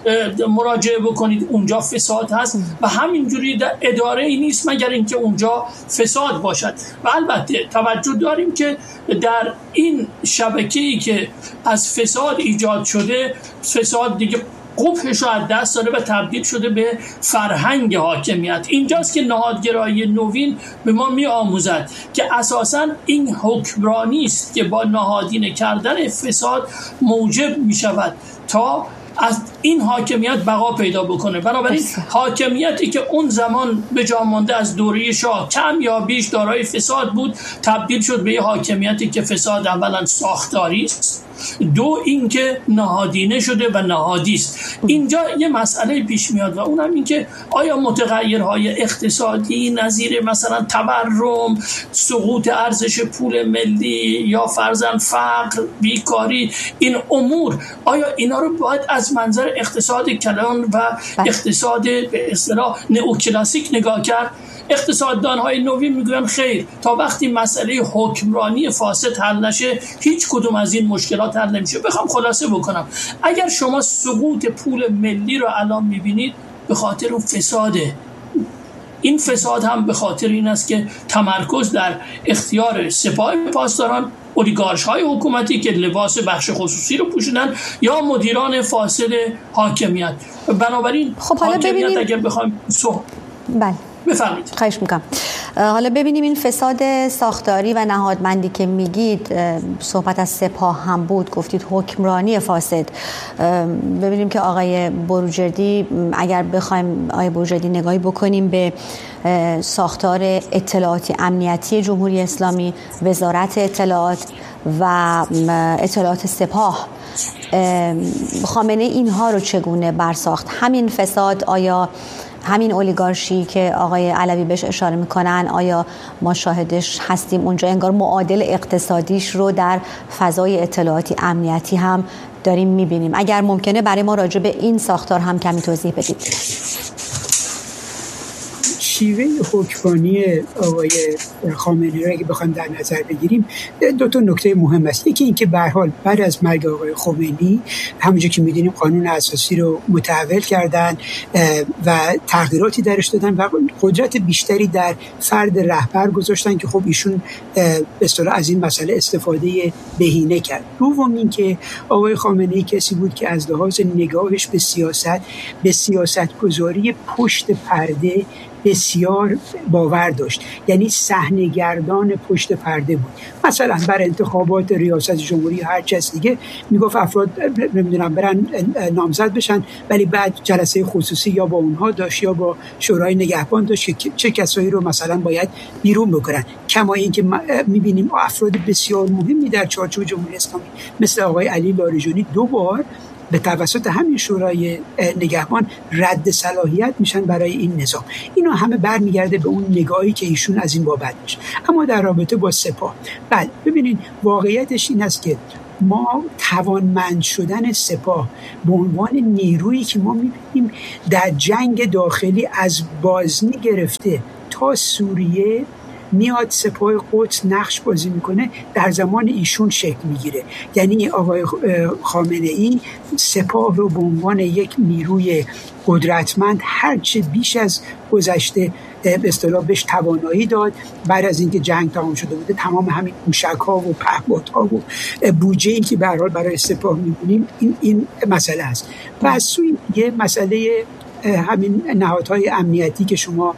مراجعه بکنید اونجا فساد هست و همینجوری در اداره ای نیست مگر اینکه اونجا فساد باشد. و البته توجه داریم که در این شبکه‌ای که از فساد ایجاد شده، فساد دیگه قبحش رو از دست داده و تبدیل شده به فرهنگ حاکمیت. اینجاست که نهادگرایی نوین به ما می آموزد که اساساً این حکمرانی است که با نهادینه کردن فساد موجب می شود تا از این حاکمیت بقا پیدا بکنه. بنابراین حاکمیتی که اون زمان به جا مانده از دوره شاه کم یا بیش دارای فساد بود تبدیل شد به یه حاکمیتی که فساد اولا ساختاری است، دو اینکه نهادینه شده و نهادی است. اینجا یه مسئله پیش میاد و اونم این که آیا متغیرهای اقتصادی نظیر مثلا تورم، سقوط ارزش پول ملی یا فرضاً فقر، بیکاری، این امور، آیا اینا رو باید از منظر اقتصاد کلان و اقتصاد به اصطلاح نئوکلاسیک نگاه کرد؟ اقتصاددان‌های نوین میگوین خیر، تا وقتی مسئله حکمرانی فاسد حل نشه هیچ کدوم از این مشکلات حل نمیشه. بخوام خلاصه بکنم، اگر شما سقوط پول ملی رو الان میبینید به خاطر اون فساده. این فساد هم به خاطر این است که تمرکز در اختیار سپاه پاسداران، اولیگارش های حکومتی که لباس بخش خصوصی رو پوشیدن یا مدیران فاسد حاکمیت. بنابراین
خب حالا
حاکمیت اگر بخوایم
بله
بفرمایید.
خواهش میکنم. حالا ببینیم این فساد ساختاری و نهادمندی که میگید، صحبت از سپاه هم بود، گفتید حکمرانی فاسد. ببینیم که آقای بروجردی، اگر بخوایم آقای بروجردی نگاهی بکنیم به ساختار اطلاعاتی امنیتی جمهوری اسلامی، وزارت اطلاعات و اطلاعات سپاه، خامنه اینها رو چگونه برساخت؟ همین فساد، آیا همین اولیگارشی که آقای علوی بهش اشاره میکنن، آیا ما شاهدش هستیم اونجا؟ انگار معادل اقتصادیش رو در فضای اطلاعاتی امنیتی هم داریم میبینیم. اگر ممکنه برای ما راجع به این ساختار هم کمی توضیح بدید.
شیوه حکمرانی آقای خامنه‌ای را اگه بخوایم در نظر بگیریم، دو تا نکته مهم است. یکی اینکه به هر حال بعد از مرگ آقای خمینی همونجوری که می‌دونیم قانون اساسی رو متحول کردن و تغییراتی درش دادن و قدرت بیشتری در فرد رهبر گذاشتن که خب ایشون به اصطلاح از این مسئله استفاده بهینه کرد. دوم اینکه آقای خامنه‌ای کسی بود که از لحاظ نگاهش به سیاستگذاری پشت پرده بسیار باور داشت، یعنی صحنه‌گردان پشت پرده بود. مثلا بر انتخابات ریاست جمهوری هر کس دیگه میگفت افراد نمیدونم برن نامزد بشن، ولی بعد جلسه خصوصی یا با اونها داشت یا با شورای نگهبان داشت که چه کسایی رو مثلا باید بیرون بکنن. کما اینکه میبینیم افراد بسیار مهمی در چارچوب جمهوری اسلامی مثل آقای علی لاریجانی 2 بار به توسط همین شورای نگهبان رد صلاحیت میشن برای این نظام. اینا همه برمیگرده به اون نگاهی که ایشون از این بابت داشت. اما در رابطه با سپاه، بله ببینید واقعیتش این است که ما توانمند شدن سپاه به عنوان نیرویی که ما میبینیم در جنگ داخلی از بازنی گرفته تا سوریه میاد سپاه قدس نقش بازی میکنه، در زمان ایشون شکل میگیره. یعنی آقای خامنه‌ای سپاه رو به عنوان یک نیروی قدرتمند هرچه بیش از گذشته به اصطلاح بهش توانایی داد. بعد از اینکه جنگ تمام شده بوده تمام همین موشک‌ها و پهپادها و بودجه‌ای که به هر حال برای سپاه می‌بینیم این مسئله است. و از سوی دیگه مسئله همین نهادهای امنیتی که شما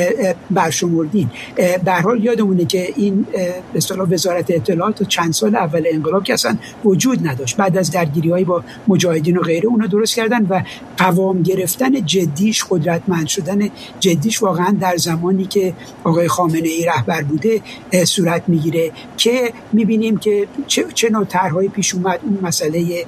برشمردین، به هر حال یادمونه که این به اصطلاح وزارت اطلاعات چند سال اول انقلاب که اصلا وجود نداشت، بعد از درگیری‌های با مجاهدین و غیره اونو درست کردن و قوام گرفتن جدیش، قدرتمند شدن جدیش واقعا در زمانی که آقای خامنه‌ای رهبر بوده صورت میگیره که میبینیم که چه نوع طرح‌هایی پیش اومد. اون مسئله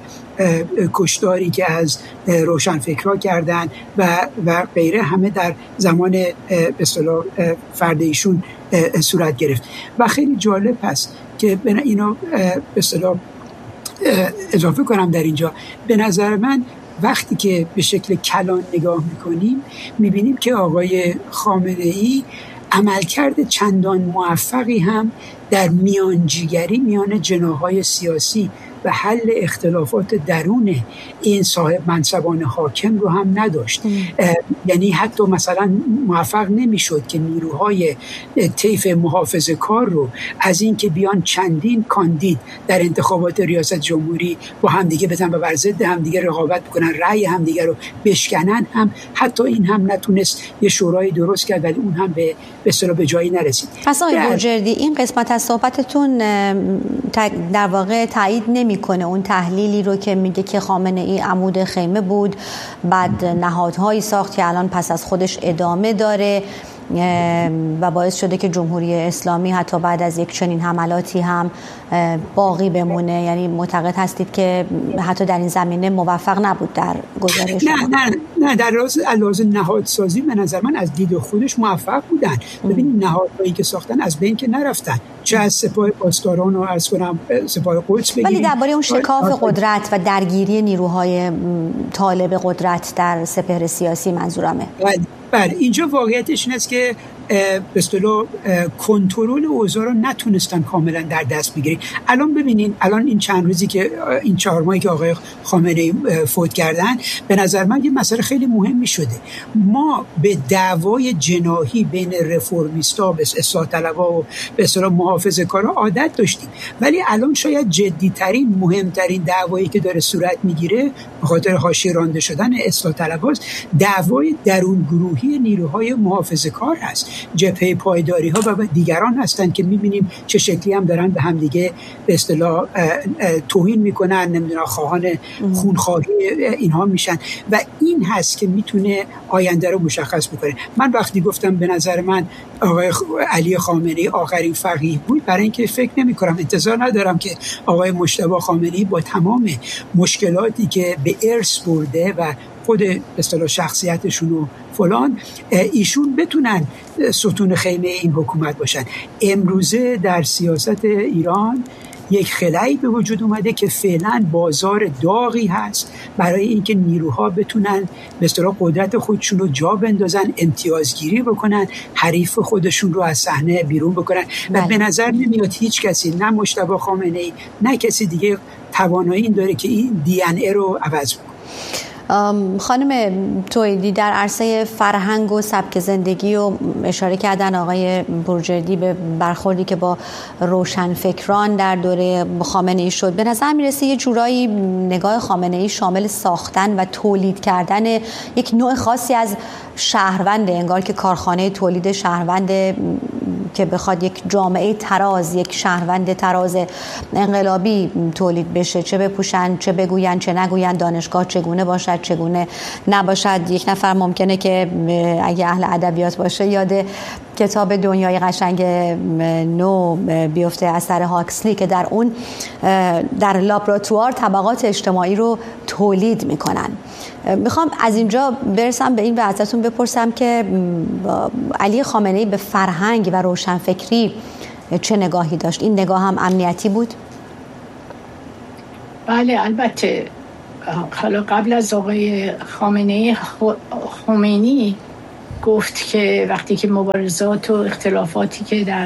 کشتاری که از روشنفکرها کردن و غیره همه در زمان به اصطلاح فرد ایشون صورت گرفت. و خیلی جالب هست که اینو به اصطلاح اضافه کنم در اینجا. به نظر من وقتی که به شکل کلان نگاه میکنیم میبینیم که آقای خامنه‌ای عملکرد چندان موفقی هم در میانجیگری میان جناح‌های سیاسی و حل اختلافات درون این صاحب منصبان حاکم رو هم نداشت. یعنی حتی مثلا موفق نمیشد که نیروهای طیف محافظه کار رو از این که بیان چندین کاندید در انتخابات ریاست جمهوری با همدیگه بزن و بر ضد همدیگه رقابت بکنن، رأی همدیگه رو بشکنن، هم حتی این هم نتونست یه شورای درست کرد، ولی اون هم به اصطلاح به جایی نرسید.
پس آقای بروجردی این قسمت از صحبتتون در واقع تایید نمی‌کنه اون تحلیلی رو که میگه که خامنه‌ای عمود خیمه بود، بعد نهادهایی ساخت که الان پس از خودش ادامه داره و باعث شده که جمهوری اسلامی حتی بعد از یک چنین حملاتی هم باقی بمونه. یعنی معتقد هستید که حتی در این زمینه موفق نبود در گزارش شما؟
نه در لحاظ نهادسازی به نظر من از دید خودش موفق بودن. ببینید نهادهایی که ساختن از بین که نرفتن، چه از سپاه پاسداران و از کنم سپاه قدس بگیریم،
ولی درباره اون شکاف قدرت و درگیری نیروهای طالب قدرت در سپهر سیاسی منظورمه.
بله اینجا واقعیتش این است که به اصطلاح کنترل اوضاع رو نتونستن کاملا در دست بگیرن. الان ببینین، الان این چند روزی که این 4 ماهی که آقای خامنه‌ای فوت کردن، به نظر من یه مسئله خیلی مهمی شده. ما به دعوای جناحی بین رفرمیستا و اصلاح طلبها و به اصطلاح محافظه‌کارا عادت داشتیم، ولی الان شاید جدی‌ترین مهمترین دعوایی که داره صورت میگیره به خاطر حاشیه رانده شدن اصلاح طلباست، دعوای درون گروهی نیروهای محافظه‌کار هست. جبهه پایداری ها و دیگران هستند که میبینیم چه شکلی هم دارن به هم دیگه به اصطلاح توهین میکنن، نمیدونم خواهان خونخواهی اینها میشن و این هست که میتونه آینده رو مشخص بکنه. من وقتی گفتم به نظر من آقای علی خامنه‌ای آخرین فقیه بود، برای اینکه فکر نمی‌کنم، انتظار ندارم که آقای مجتبی خامنه‌ای با تمام مشکلاتی که به ارث برده و خود به اصطلاح شخصیتشون و فلان، ایشون بتونن ستون خیمه این حکومت باشن. امروزه در سیاست ایران یک خلایی به وجود اومده که فعلا بازار داغی هست برای اینکه نیروها بتونن به اصطلاح قدرت خودشون رو جا بندازن، امتیازگیری بکنن، حریف خودشون رو از صحنه بیرون بکنن و به نظر نمیاد هیچ کسی، نه مجتبی خامنه‌ای نه کسی دیگه توانایی این داره که این DNA رو عوض بکنه.
خانم تویدی، در عرصه فرهنگ و سبک زندگی و اشاره کردن آقای بروجردی به برخوردی که با روشنفکران در دوره خامنه‌ای شد، به نظر میرسه یه جورایی نگاه خامنه‌ای شامل ساختن و تولید کردن یک نوع خاصی از شهرونده، انگار که کارخانه تولید شهرونده که بخواد یک جامعه تراز، یک شهروند تراز انقلابی تولید بشه، چه بپوشن، چه بگوین، چه نگوین، دانشگاه چگونه باشد، چگونه نباشد. یک نفر ممکنه که اگه اهل ادبیات باشه یاد کتاب دنیای قشنگ نو بیفته اثر هاکسلی که در اون در لابراتوار طبقات اجتماعی رو تولید میکنن. میخوام از اینجا برسم به این و ازتون بپرسم که علی خامنه‌ای به فرهنگ و روشنفکری چه نگاهی داشت؟ این نگاه هم امنیتی بود؟
بله البته. حالا قبل از آقای خمینی گفت که وقتی که مبارزات و اختلافاتی که در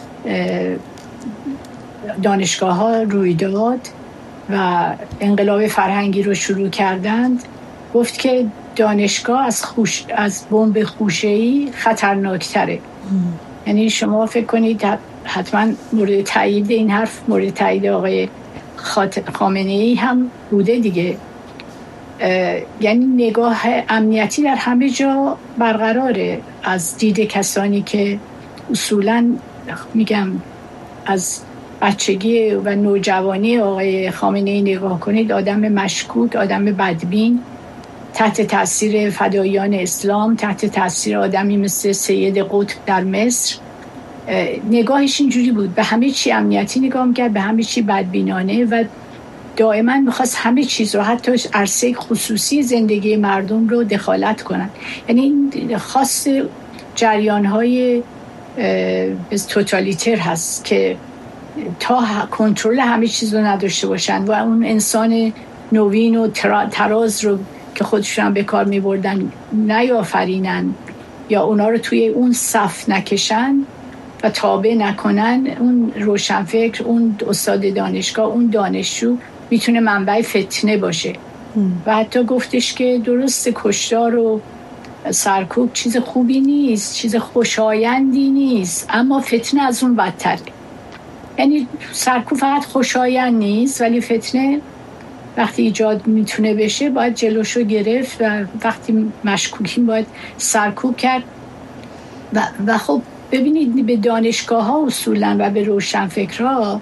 دانشگاه ها روی داد و انقلاب فرهنگی رو شروع کردند، گفت که دانشگاه از بمب خوشه‌ای خطرناکتره. یعنی شما فکر کنید حتما مورد تایید این حرف مورد تایید آقای خامنه‌ای هم بوده دیگه. یعنی نگاه امنیتی در همه جا برقراره از دید کسانی که اصولاً میگم از بچگی و نوجوانی آقای خامنه‌ای نگاه کنید، آدم مشکوک، آدم بدبین، تحت تاثیر فدایان اسلام، تحت تاثیر آدمی مثل سید قطب در مصر، نگاهش اینجوری بود، به همه چی امنیتی نگاه می‌کرد، به همه چی بدبینانه و دائما می‌خواست همه چیز رو، حتی عرصه خصوصی زندگی مردم رو دخالت کنن. یعنی این خاص جریان‌های توتالیتر هست که تا کنترل همه چیز رو نداشته باشن و اون انسان نوین و تراز رو که خودشون به کار می‌بردن نیافرینن یا اونا رو توی اون صف نکشن و تابع نکنن. اون روشنفکر، اون استاد دانشگاه، اون دانشجو میتونه منبع فتنه باشه. و حتی گفتش که درست کشتار و سرکوب چیز خوبی نیست، چیز خوشایندی نیست، اما فتنه از اون بدتره. یعنی سرکوب فقط خوشایند نیست، ولی فتنه وقتی ایجاد میتونه بشه باید جلوشو گرفت و وقتی مشکوکین باید سرکوب کرد. و خب ببینید به دانشگاه ها اصولا و به روشنفکرها،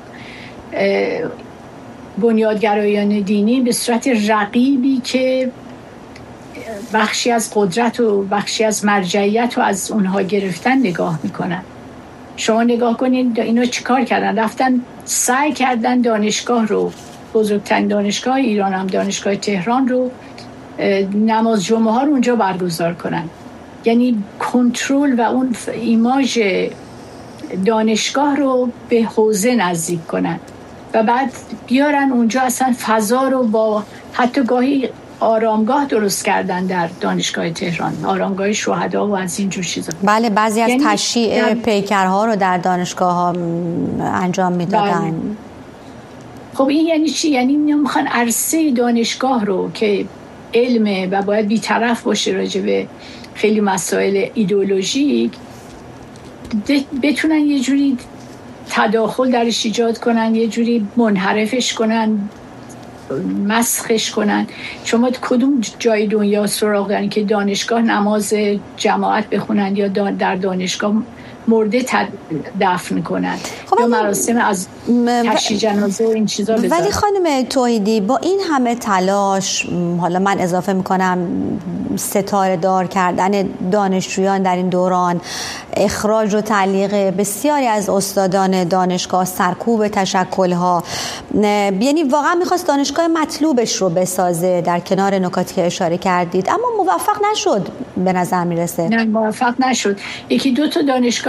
بنیادگرایان دینی به صورت رقیبی که بخشی از قدرت و بخشی از مرجعیت رو از اونها گرفتن نگاه میکنن. شما نگاه کنید اینا چیکار کردن؟ رفتن سعی کردن دانشگاه رو، بزرگترین دانشگاه ایران هم دانشگاه تهران رو، نماز جمعه ها رو اونجا برگزار کنن. یعنی کنترل و اون ایماژ دانشگاه رو به حوزه نزدیک کنن و بعد بیارن اونجا اصلا فضا رو با حتی گاهی آرامگاه درست کردن در دانشگاه تهران، آرامگاه شهدا و از اینجور چیزا.
بله، بعضی از تشییع پیکرها رو در دانشگاه ها انجام میدادن.
خب این یعنی چی؟ یعنی میخوان عرصه دانشگاه رو که علمه و باید بی‌طرف باشه راجع به خیلی مسائل ایدئولوژیک، بتونن یه جوری تداخل درش ایجاد کنن، یه جوری منحرفش کنن، مسخش کنن. شما کدوم جای دنیا سراغ دارین که دانشگاه نماز جماعت بخونن یا در دانشگاه مرده دفن کنن یا مراسم از تشییع جنازه و این چیزا بذارن؟
ولی خانم توحیدی، با این همه تلاش، حالا من اضافه میکنم ستاره دار کردن دانشجویان در این دوران، اخراج و تعلیق بسیاری از استادان دانشگاه، سرکوب تشکل‌ها، یعنی واقعا میخواست دانشگاه مطلوبش رو بسازه در کنار نکاتی که اشاره کردید، اما موفق نشد به نظر میرسه.
نه، موفق نشد. یکی دو تا دانشگاه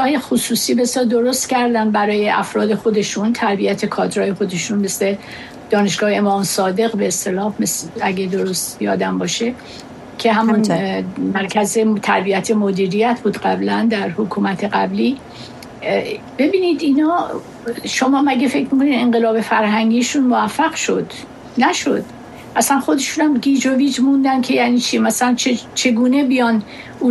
دانشگاه خصوصی بسیار درست کردن برای افراد خودشون، تربیت کادرهای خودشون، مثل دانشگاه امام صادق به اصطلاح، اگه درست یادم باشه، که همون مرکز تربیت مدیریت بود قبلا در حکومت قبلی. ببینید اینا، شما مگه فکر میکنید انقلاب فرهنگیشون موفق شد؟ نشد. اصلا خودشون هم گیج و ویج موندن که یعنی چی، مثلا چگونه بیان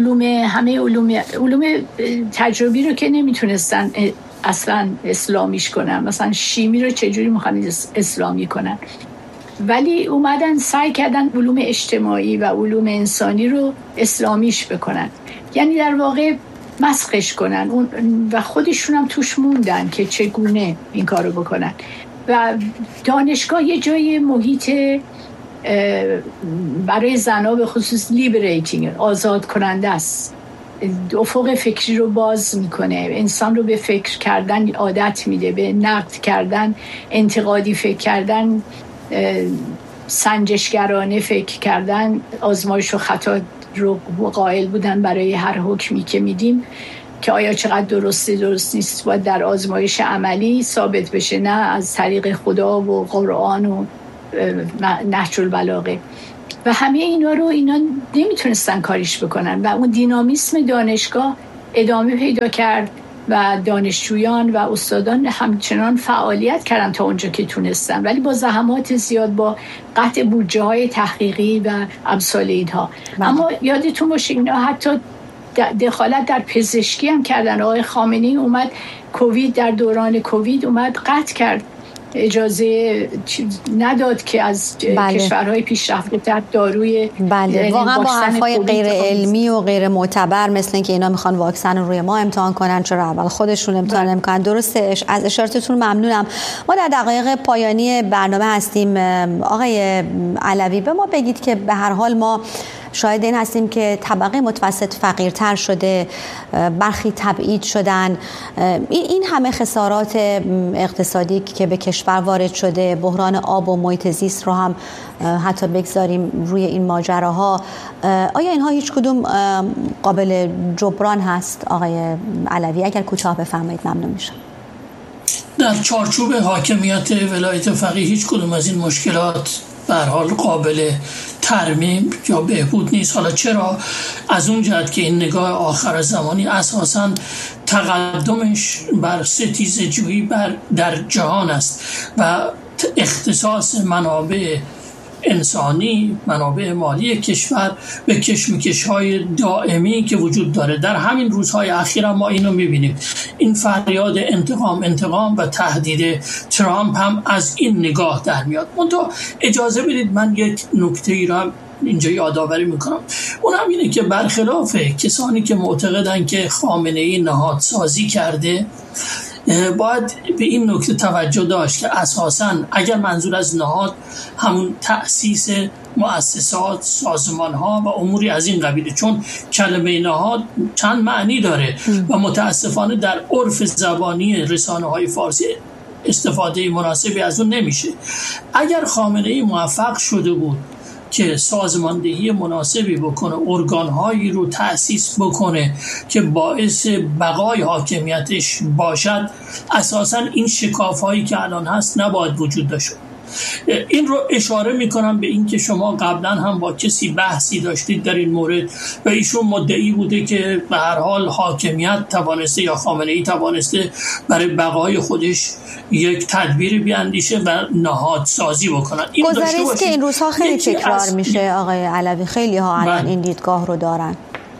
علوم تجربی رو که نمیتونستن اصلا اسلامیش کنن، مثلا شیمی رو چجوری میخوان اسلامی کنن، ولی اومدن سعی کردن علوم اجتماعی و علوم انسانی رو اسلامیش بکنن، یعنی در واقع مسخش کنن و خودشون هم توش موندن که چگونه این کار رو بکنن. و دانشگاه یه جای محیط برای زنها به خصوص لیبریتینگ، آزاد کننده است، افق فکری رو باز میکنه، انسان رو به فکر کردن عادت میده، به نقد کردن، انتقادی فکر کردن، سنجشگرانه فکر کردن، آزمایش و خطا رو قائل بودن برای هر حکمی که میدیم که آیا چقدر درسته درست نیست باید در آزمایش عملی ثابت بشه، نه از طریق خدا و قرآن و نهج البلاغه. و همه اینا نمیتونستن کاریش بکنن و اون دینامیسم دانشگاه ادامه پیدا کرد و دانشجویان و استادان همچنان فعالیت کردن تا اونجا که تونستن، ولی با زحمات زیاد، با قطع بودجه های تحقیقی و امثال اینها. اما یادتون باشه اینا حتی دخالت در پزشکی هم کردن. آقای خامنه‌ای اومد در دوران کووید اومد قطع کرد، اجازه نداد که از کشورهای پیشرفته تر داروی
واقعا با حرفای غیر علمی و غیر معتبر، مثل اینکه اینا میخوان واکسن رو روی ما امتحان کنن، چرا اول خودشون امتحان نمیکنن. درسته، از اشارتتون ممنونم. ما در دقایق پایانی برنامه هستیم. آقای علوی، به ما بگید که به هر حال ما شاهد این هستیم که طبقه متوسط فقیرتر شده، برخی تبعید شدن، این همه خسارات اقتصادی که به کشور وارد شده، بحران آب و محیط زیست رو هم حتی بگذاریم روی این ماجراها، آیا اینها هیچ کدوم قابل جبران هست؟ آقای علوی اگر کوتاه بفرمایید ممنون میشم.
در چارچوب حاکمیت ولایت فقیه هیچ کدوم از این مشکلات به هر حال قابل ترمیم یا بهبود نیست. حالا چرا؟ از اون جهت که این نگاه آخر زمانی اساساً تقدمش بر ستیزجویی در جهان است و اختصاص منابع انسانی، منابع مالی کشور به کشمکش‌های دائمی که وجود داره. در همین روزهای اخیر ما اینو می‌بینیم. این فریاد انتقام و تهدید ترامپ هم از این نگاه در میاد. منتها اجازه بدید من یک نکته‌ای را اینجا یادآوری میکنم. اون هم اینه که برخلاف کسانی که معتقدن که خامنه‌ای نهادسازی کرده، باید به این نکته توجه داشت که اساساً اگر منظور از نهاد همون تأسیس مؤسسات، سازمان‌ها و اموری از این قبیله، چون کلمه نهاد چند معنی داره و متاسفانه در عرف زبانی رسانه‌های فارسی استفاده مناسبی از اون نمیشه. اگر خامنه‌ای موفق شده بود که سازماندهی مناسبی بکنه، ارگانهایی رو تأسیس بکنه که باعث بقای حاکمیتش باشد، اساساً این شکاف‌هایی که الان هست نباید وجود داشت. این رو اشاره میکنم به این که شما قبلا هم با کسی بحثی داشتید در این مورد و ایشون مدعی بوده که به هر حال حاکمیت توانسته یا خامنه‌ای توانسته برای بقای خودش یک تدبیر بیاندیشه و نهادسازی بکنن. این
گزارش که این روزها خیلی تکرار میشه آقای علوی، خیلی ها الان این دیدگاه رو دارن.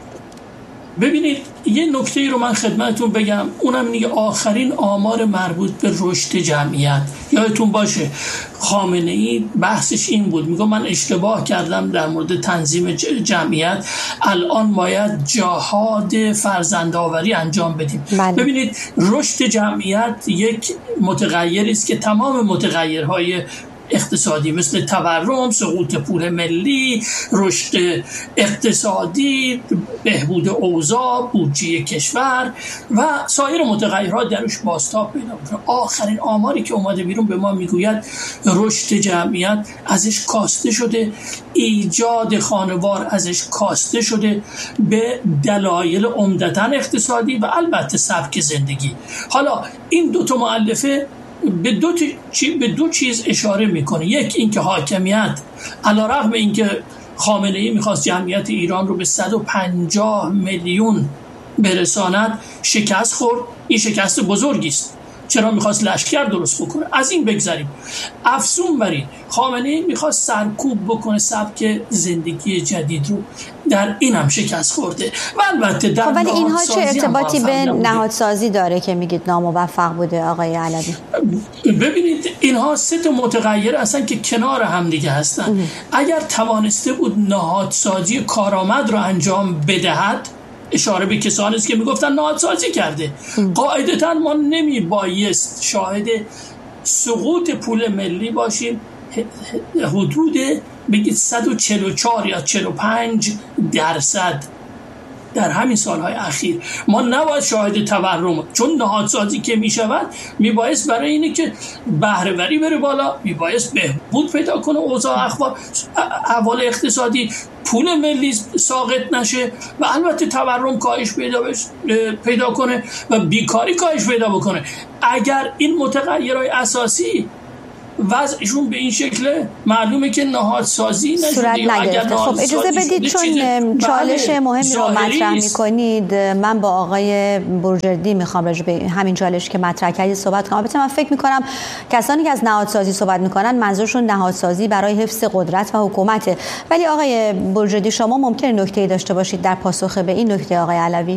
ببینید یه نکته رو من خدمتتون بگم، اونم اینه آخرین آمار مربوط به رشد جمعیت. یادتون باشه خامنه‌ای بحثش این بود، میگه من اشتباه کردم در مورد تنظیم جمعیت، الان باید جهاد فرزندآوری انجام بدیم. ببینید رشد جمعیت یک متغیری است که تمام متغیرهای اقتصادی مثل تورم، سقوط پول ملی، رشد اقتصادی، بهبود اوضاع، بودجه کشور و سایر متغیرات درش بازتاب پیدا می‌کنه. آخرین آماری که اومده بیرون به ما میگوید رشد جمعیت ازش کاسته شده، ایجاد خانوار ازش کاسته شده به دلایل عمدتاً اقتصادی و البته سبک زندگی. حالا این دو تا مؤلفه به دو چیز اشاره میکنه. یک اینکه حاکمیت علیرغم اینکه خامنه‌ای میخواست جمعیت ایران رو به 150 میلیون برساند شکست خورد. این شکست بزرگی است. چرا میخواست لشکر درست بکنه؟ از این بگذاریم. افزون بر این خامنه‌ای میخواست سرکوب بکنه سبک زندگی جدید رو، در این هم شکست خورده. و البته در
ولی اینها چه ارتباطی به نهادسازی داره که میگید ناموفق بوده آقای علوی؟
ببینید اینها سه تا متغیر هستن که کنار هم دیگه هستن. اگر توانسته بود نهادسازی کارآمد رو انجام بدهد، اشاره به کسانی است که میگفتن نهادسازی کرده، قاعدتاً ما نمیبایست شاهد سقوط پول ملی باشیم. حدود بگید 144 یا 45% در همین سالهای اخیر ما نباید شاهد تورم، چون نهادسازی که میشود میبایست برای اینه که بهره‌وری بره بالا، میبایست بهبود پیدا کنه اوضاع احوال اقتصادی، پول ملی ساقط نشه و البته تورم کاهش پیدا کنه و بیکاری کاهش پیدا بکنه. اگر این متغیرهای اساسی وضعشون به این شکل، معلومه که نهادسازی
صورت نگرفته. خب اجازه بدید چون چالش مهمی رو مطرح می‌کنید، من با آقای بروجردی میخوام راجع به همین چالش که مطرح کردید صحبت کنم. البته من فکر می‌کنم کسانی که از نهادسازی صحبت می‌کنن منظورشون نهادسازی برای حفظ قدرت و حکومته. ولی آقای بروجردی شما ممکنه نکته‌ای داشته باشید در پاسخ به این نکته آقای علوی؟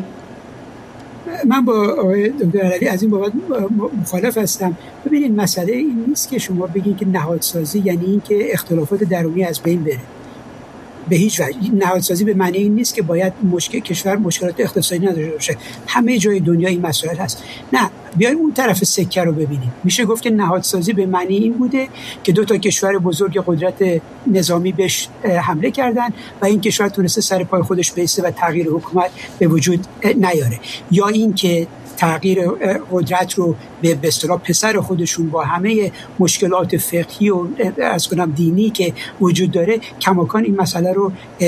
من با آقای دکتر علوی از این بابت مخالف هستم. ببینید مسئله این نیست که شما بگید که نهادسازی یعنی این که اختلافات درونی از بین بره. به هیچ وجه نهادسازی به معنی این نیست که باید کشور مشکلات اقتصادی نداشته باشه. همه جای دنیا این مسئله هست. نه، بیایم اون طرف سکه رو ببینیم. میشه گفت که نهادسازی به معنی این بوده که دو تا کشور بزرگ قدرت نظامی بهش حمله کردن و این کشور تونسته سر پای خودش بایسته و تغییر حکومت به وجود نیاره، یا این که تغییر قدرت رو به اصطلاح پسر خودشون با همه مشکلات فقهی و از کنم دینی که وجود داره کماکان این مسئله رو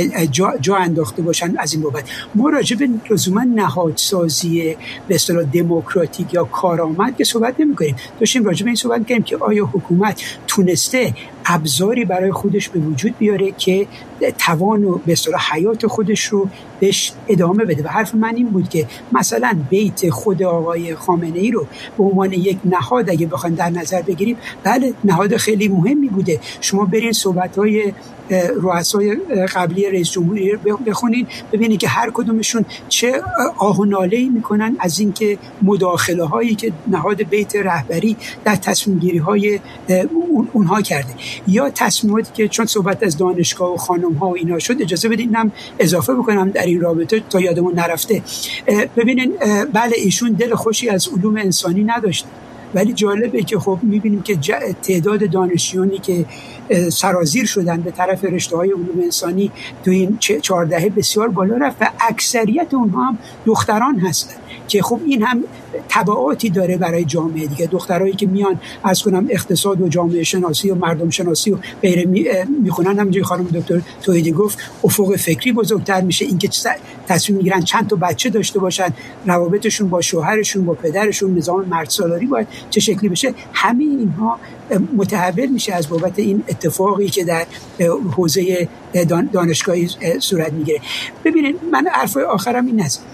جا انداخته باشن. از این بابت ما راجع به لزوما نهادسازی به اصطلاح دموکراتیک یا کارآمد که صحبت نمی‌کنیم. داشتیم راجع به این صحبت می‌کردیم که آیا حکومت تونسته ابزاری برای خودش به وجود بیاره که توان و به اصطلاح حیات خودش رو بهش ادامه بده. و حرف من این بود که مثلا بیت خود آقای خامنه‌ای رو به عنوان یک نهاد اگه بخوایم در نظر بگیریم، بله نهاد خیلی مهمی بوده. شما برین صحبت‌های رؤسای قبلی رئیس جمهوری رو بخونین، ببینید که هر کدومشون چه آه و ناله‌ای میکنن از اینکه مداخله هایی که نهاد بیت رهبری در تصمیم گیری های اونها کرده، یا تصمیماتی که چون صحبت از دانشگاه و خانم ها و اینا شد، اجازه بدینم اضافه بکنم در این رابطه تا یادمون نرفته. ببینین بله ایشون دل خوشی از علوم انسانی نداشت، ولی جالبه که خب میبینیم که تعداد دانشجویانی که سرازیر شدن به طرف رشته‌های علوم انسانی تو این 4 دهه بسیار بالا رفت و اکثریت اونها هم دختران هستن که خب این هم تبعاتی داره برای جامعه دیگه. دخترایی که میان از کنم اقتصاد و جامعه شناسی و مردم شناسی و غیره میخونن، همونجوری خانم دکتر توحیدی گفت افق فکری بزرگتر میشه. اینکه تصمیم میگیرن چند تا بچه داشته باشن، روابطشون با شوهرشون با پدرشون، نظام مرد سالاری باید چه شکلی بشه، همه اینها متحول میشه از بابت این اتفاقی که در حوزه دانشگاهی صورت میگیره. ببینید من حرف آخرم این است،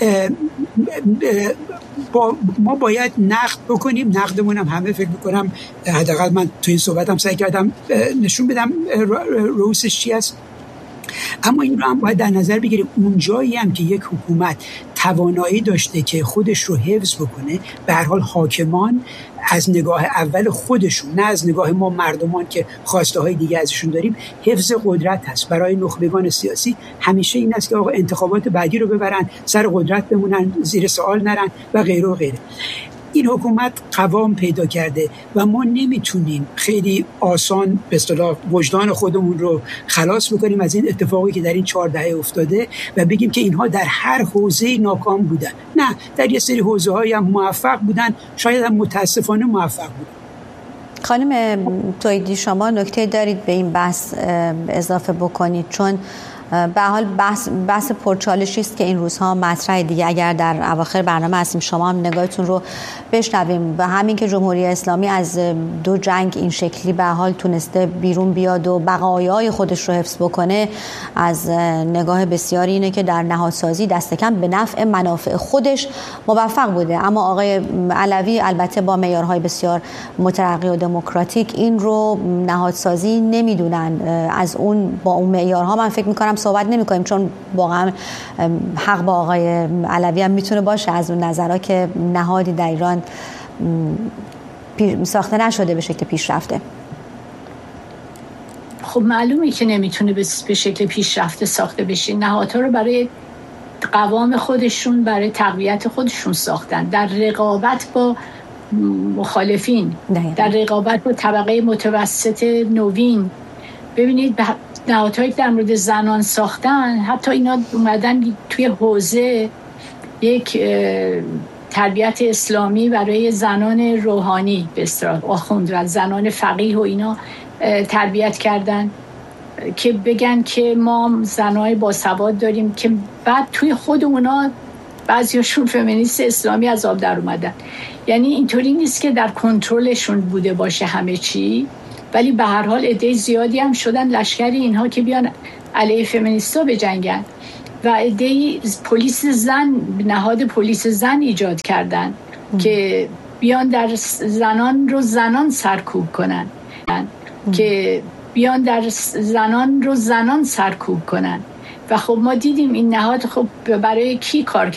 ما باید نقد بکنیم. نقدمون هم همه فکر میکنم، حداقل من تو این صحبتم سعی کردم نشون بدم رئوسش چی است، اما این رو هم باید در نظر بگیریم اون جایی هم که یک حکومت توانایی داشته که خودش رو حفظ بکنه، به هر حال حاکمان از نگاه اول خودشون، نه از نگاه ما مردمان که خواسته های دیگه ازشون داریم، حفظ قدرت هست. برای نخبگان سیاسی همیشه این است که آقا انتخابات بعدی رو ببرن، سر قدرت بمونن، زیر سوال نرن و غیره و غیره. این حکومت قوام پیدا کرده و ما نمیتونیم خیلی آسان به اصطلاح وجدان خودمون رو خلاص بکنیم از این اتفاقی که در این 4 دهه افتاده و بگیم که اینها در هر حوزه ناکام بودن. نه، در یه سری حوزه‌های هم موفق بودن، شاید هم متاسفانه موفق بودن.
خانم تویدی، شما نکته دارید به این بحث اضافه بکنید؟ چون به حال بحث پرچالشی است که این روزها مطرحه دیگه. اگر در اواخر برنامه هستیم شما هم نگاهتون رو بشنویم و همین که جمهوری اسلامی از 2 جنگ این شکلی به حال تونسته بیرون بیاد و بقایای خودش رو حفظ بکنه، از نگاه بسیاری اینه که در نهادسازی دست کم به نفع منافع خودش موفق بوده. اما آقای علوی البته با معیارهای بسیار مترقی و دموکراتیک این رو نهادسازی نمیدونن. از اون با اون معیارها من فکر می‌کنم صحبت نمی‌کنیم، چون واقعا حق با آقای علوی هم میتونه باشه از اون نظرها که نهادی در ایران ساخته نشده به شکل پیشرفته.
خب معلومه که نمیتونه به شکل پیشرفته ساخته بشه. نهادها رو برای قوام خودشون، برای تقویت خودشون ساختن، در رقابت با مخالفین، در رقابت با طبقه متوسط نوین. ببینید نهادهایی که در مورد زنان ساختن، حتی اینا اومدن توی حوزه یک تربیت اسلامی برای زنان روحانی به اصطلاح آخوند، زنان فقیه و اینا تربیت کردن که بگن که ما زنای باسواد داریم، که بعد توی خود اونا بعضیاشون فمینیست اسلامی از آب در اومدن. یعنی اینطوری نیست که در کنترلشون بوده باشه همه چی، ولی به هر حال عده زیادی هم شدن لشکری اینها که بیان علیه فمینیستا بجنگن و عده پلیس زن، نهاد پلیس زن ایجاد کردن که بیان در زنان سرکوب کنن، که بیان در زنان سرکوب کنن. و خب ما دیدیم این نهاد خب برای کی کار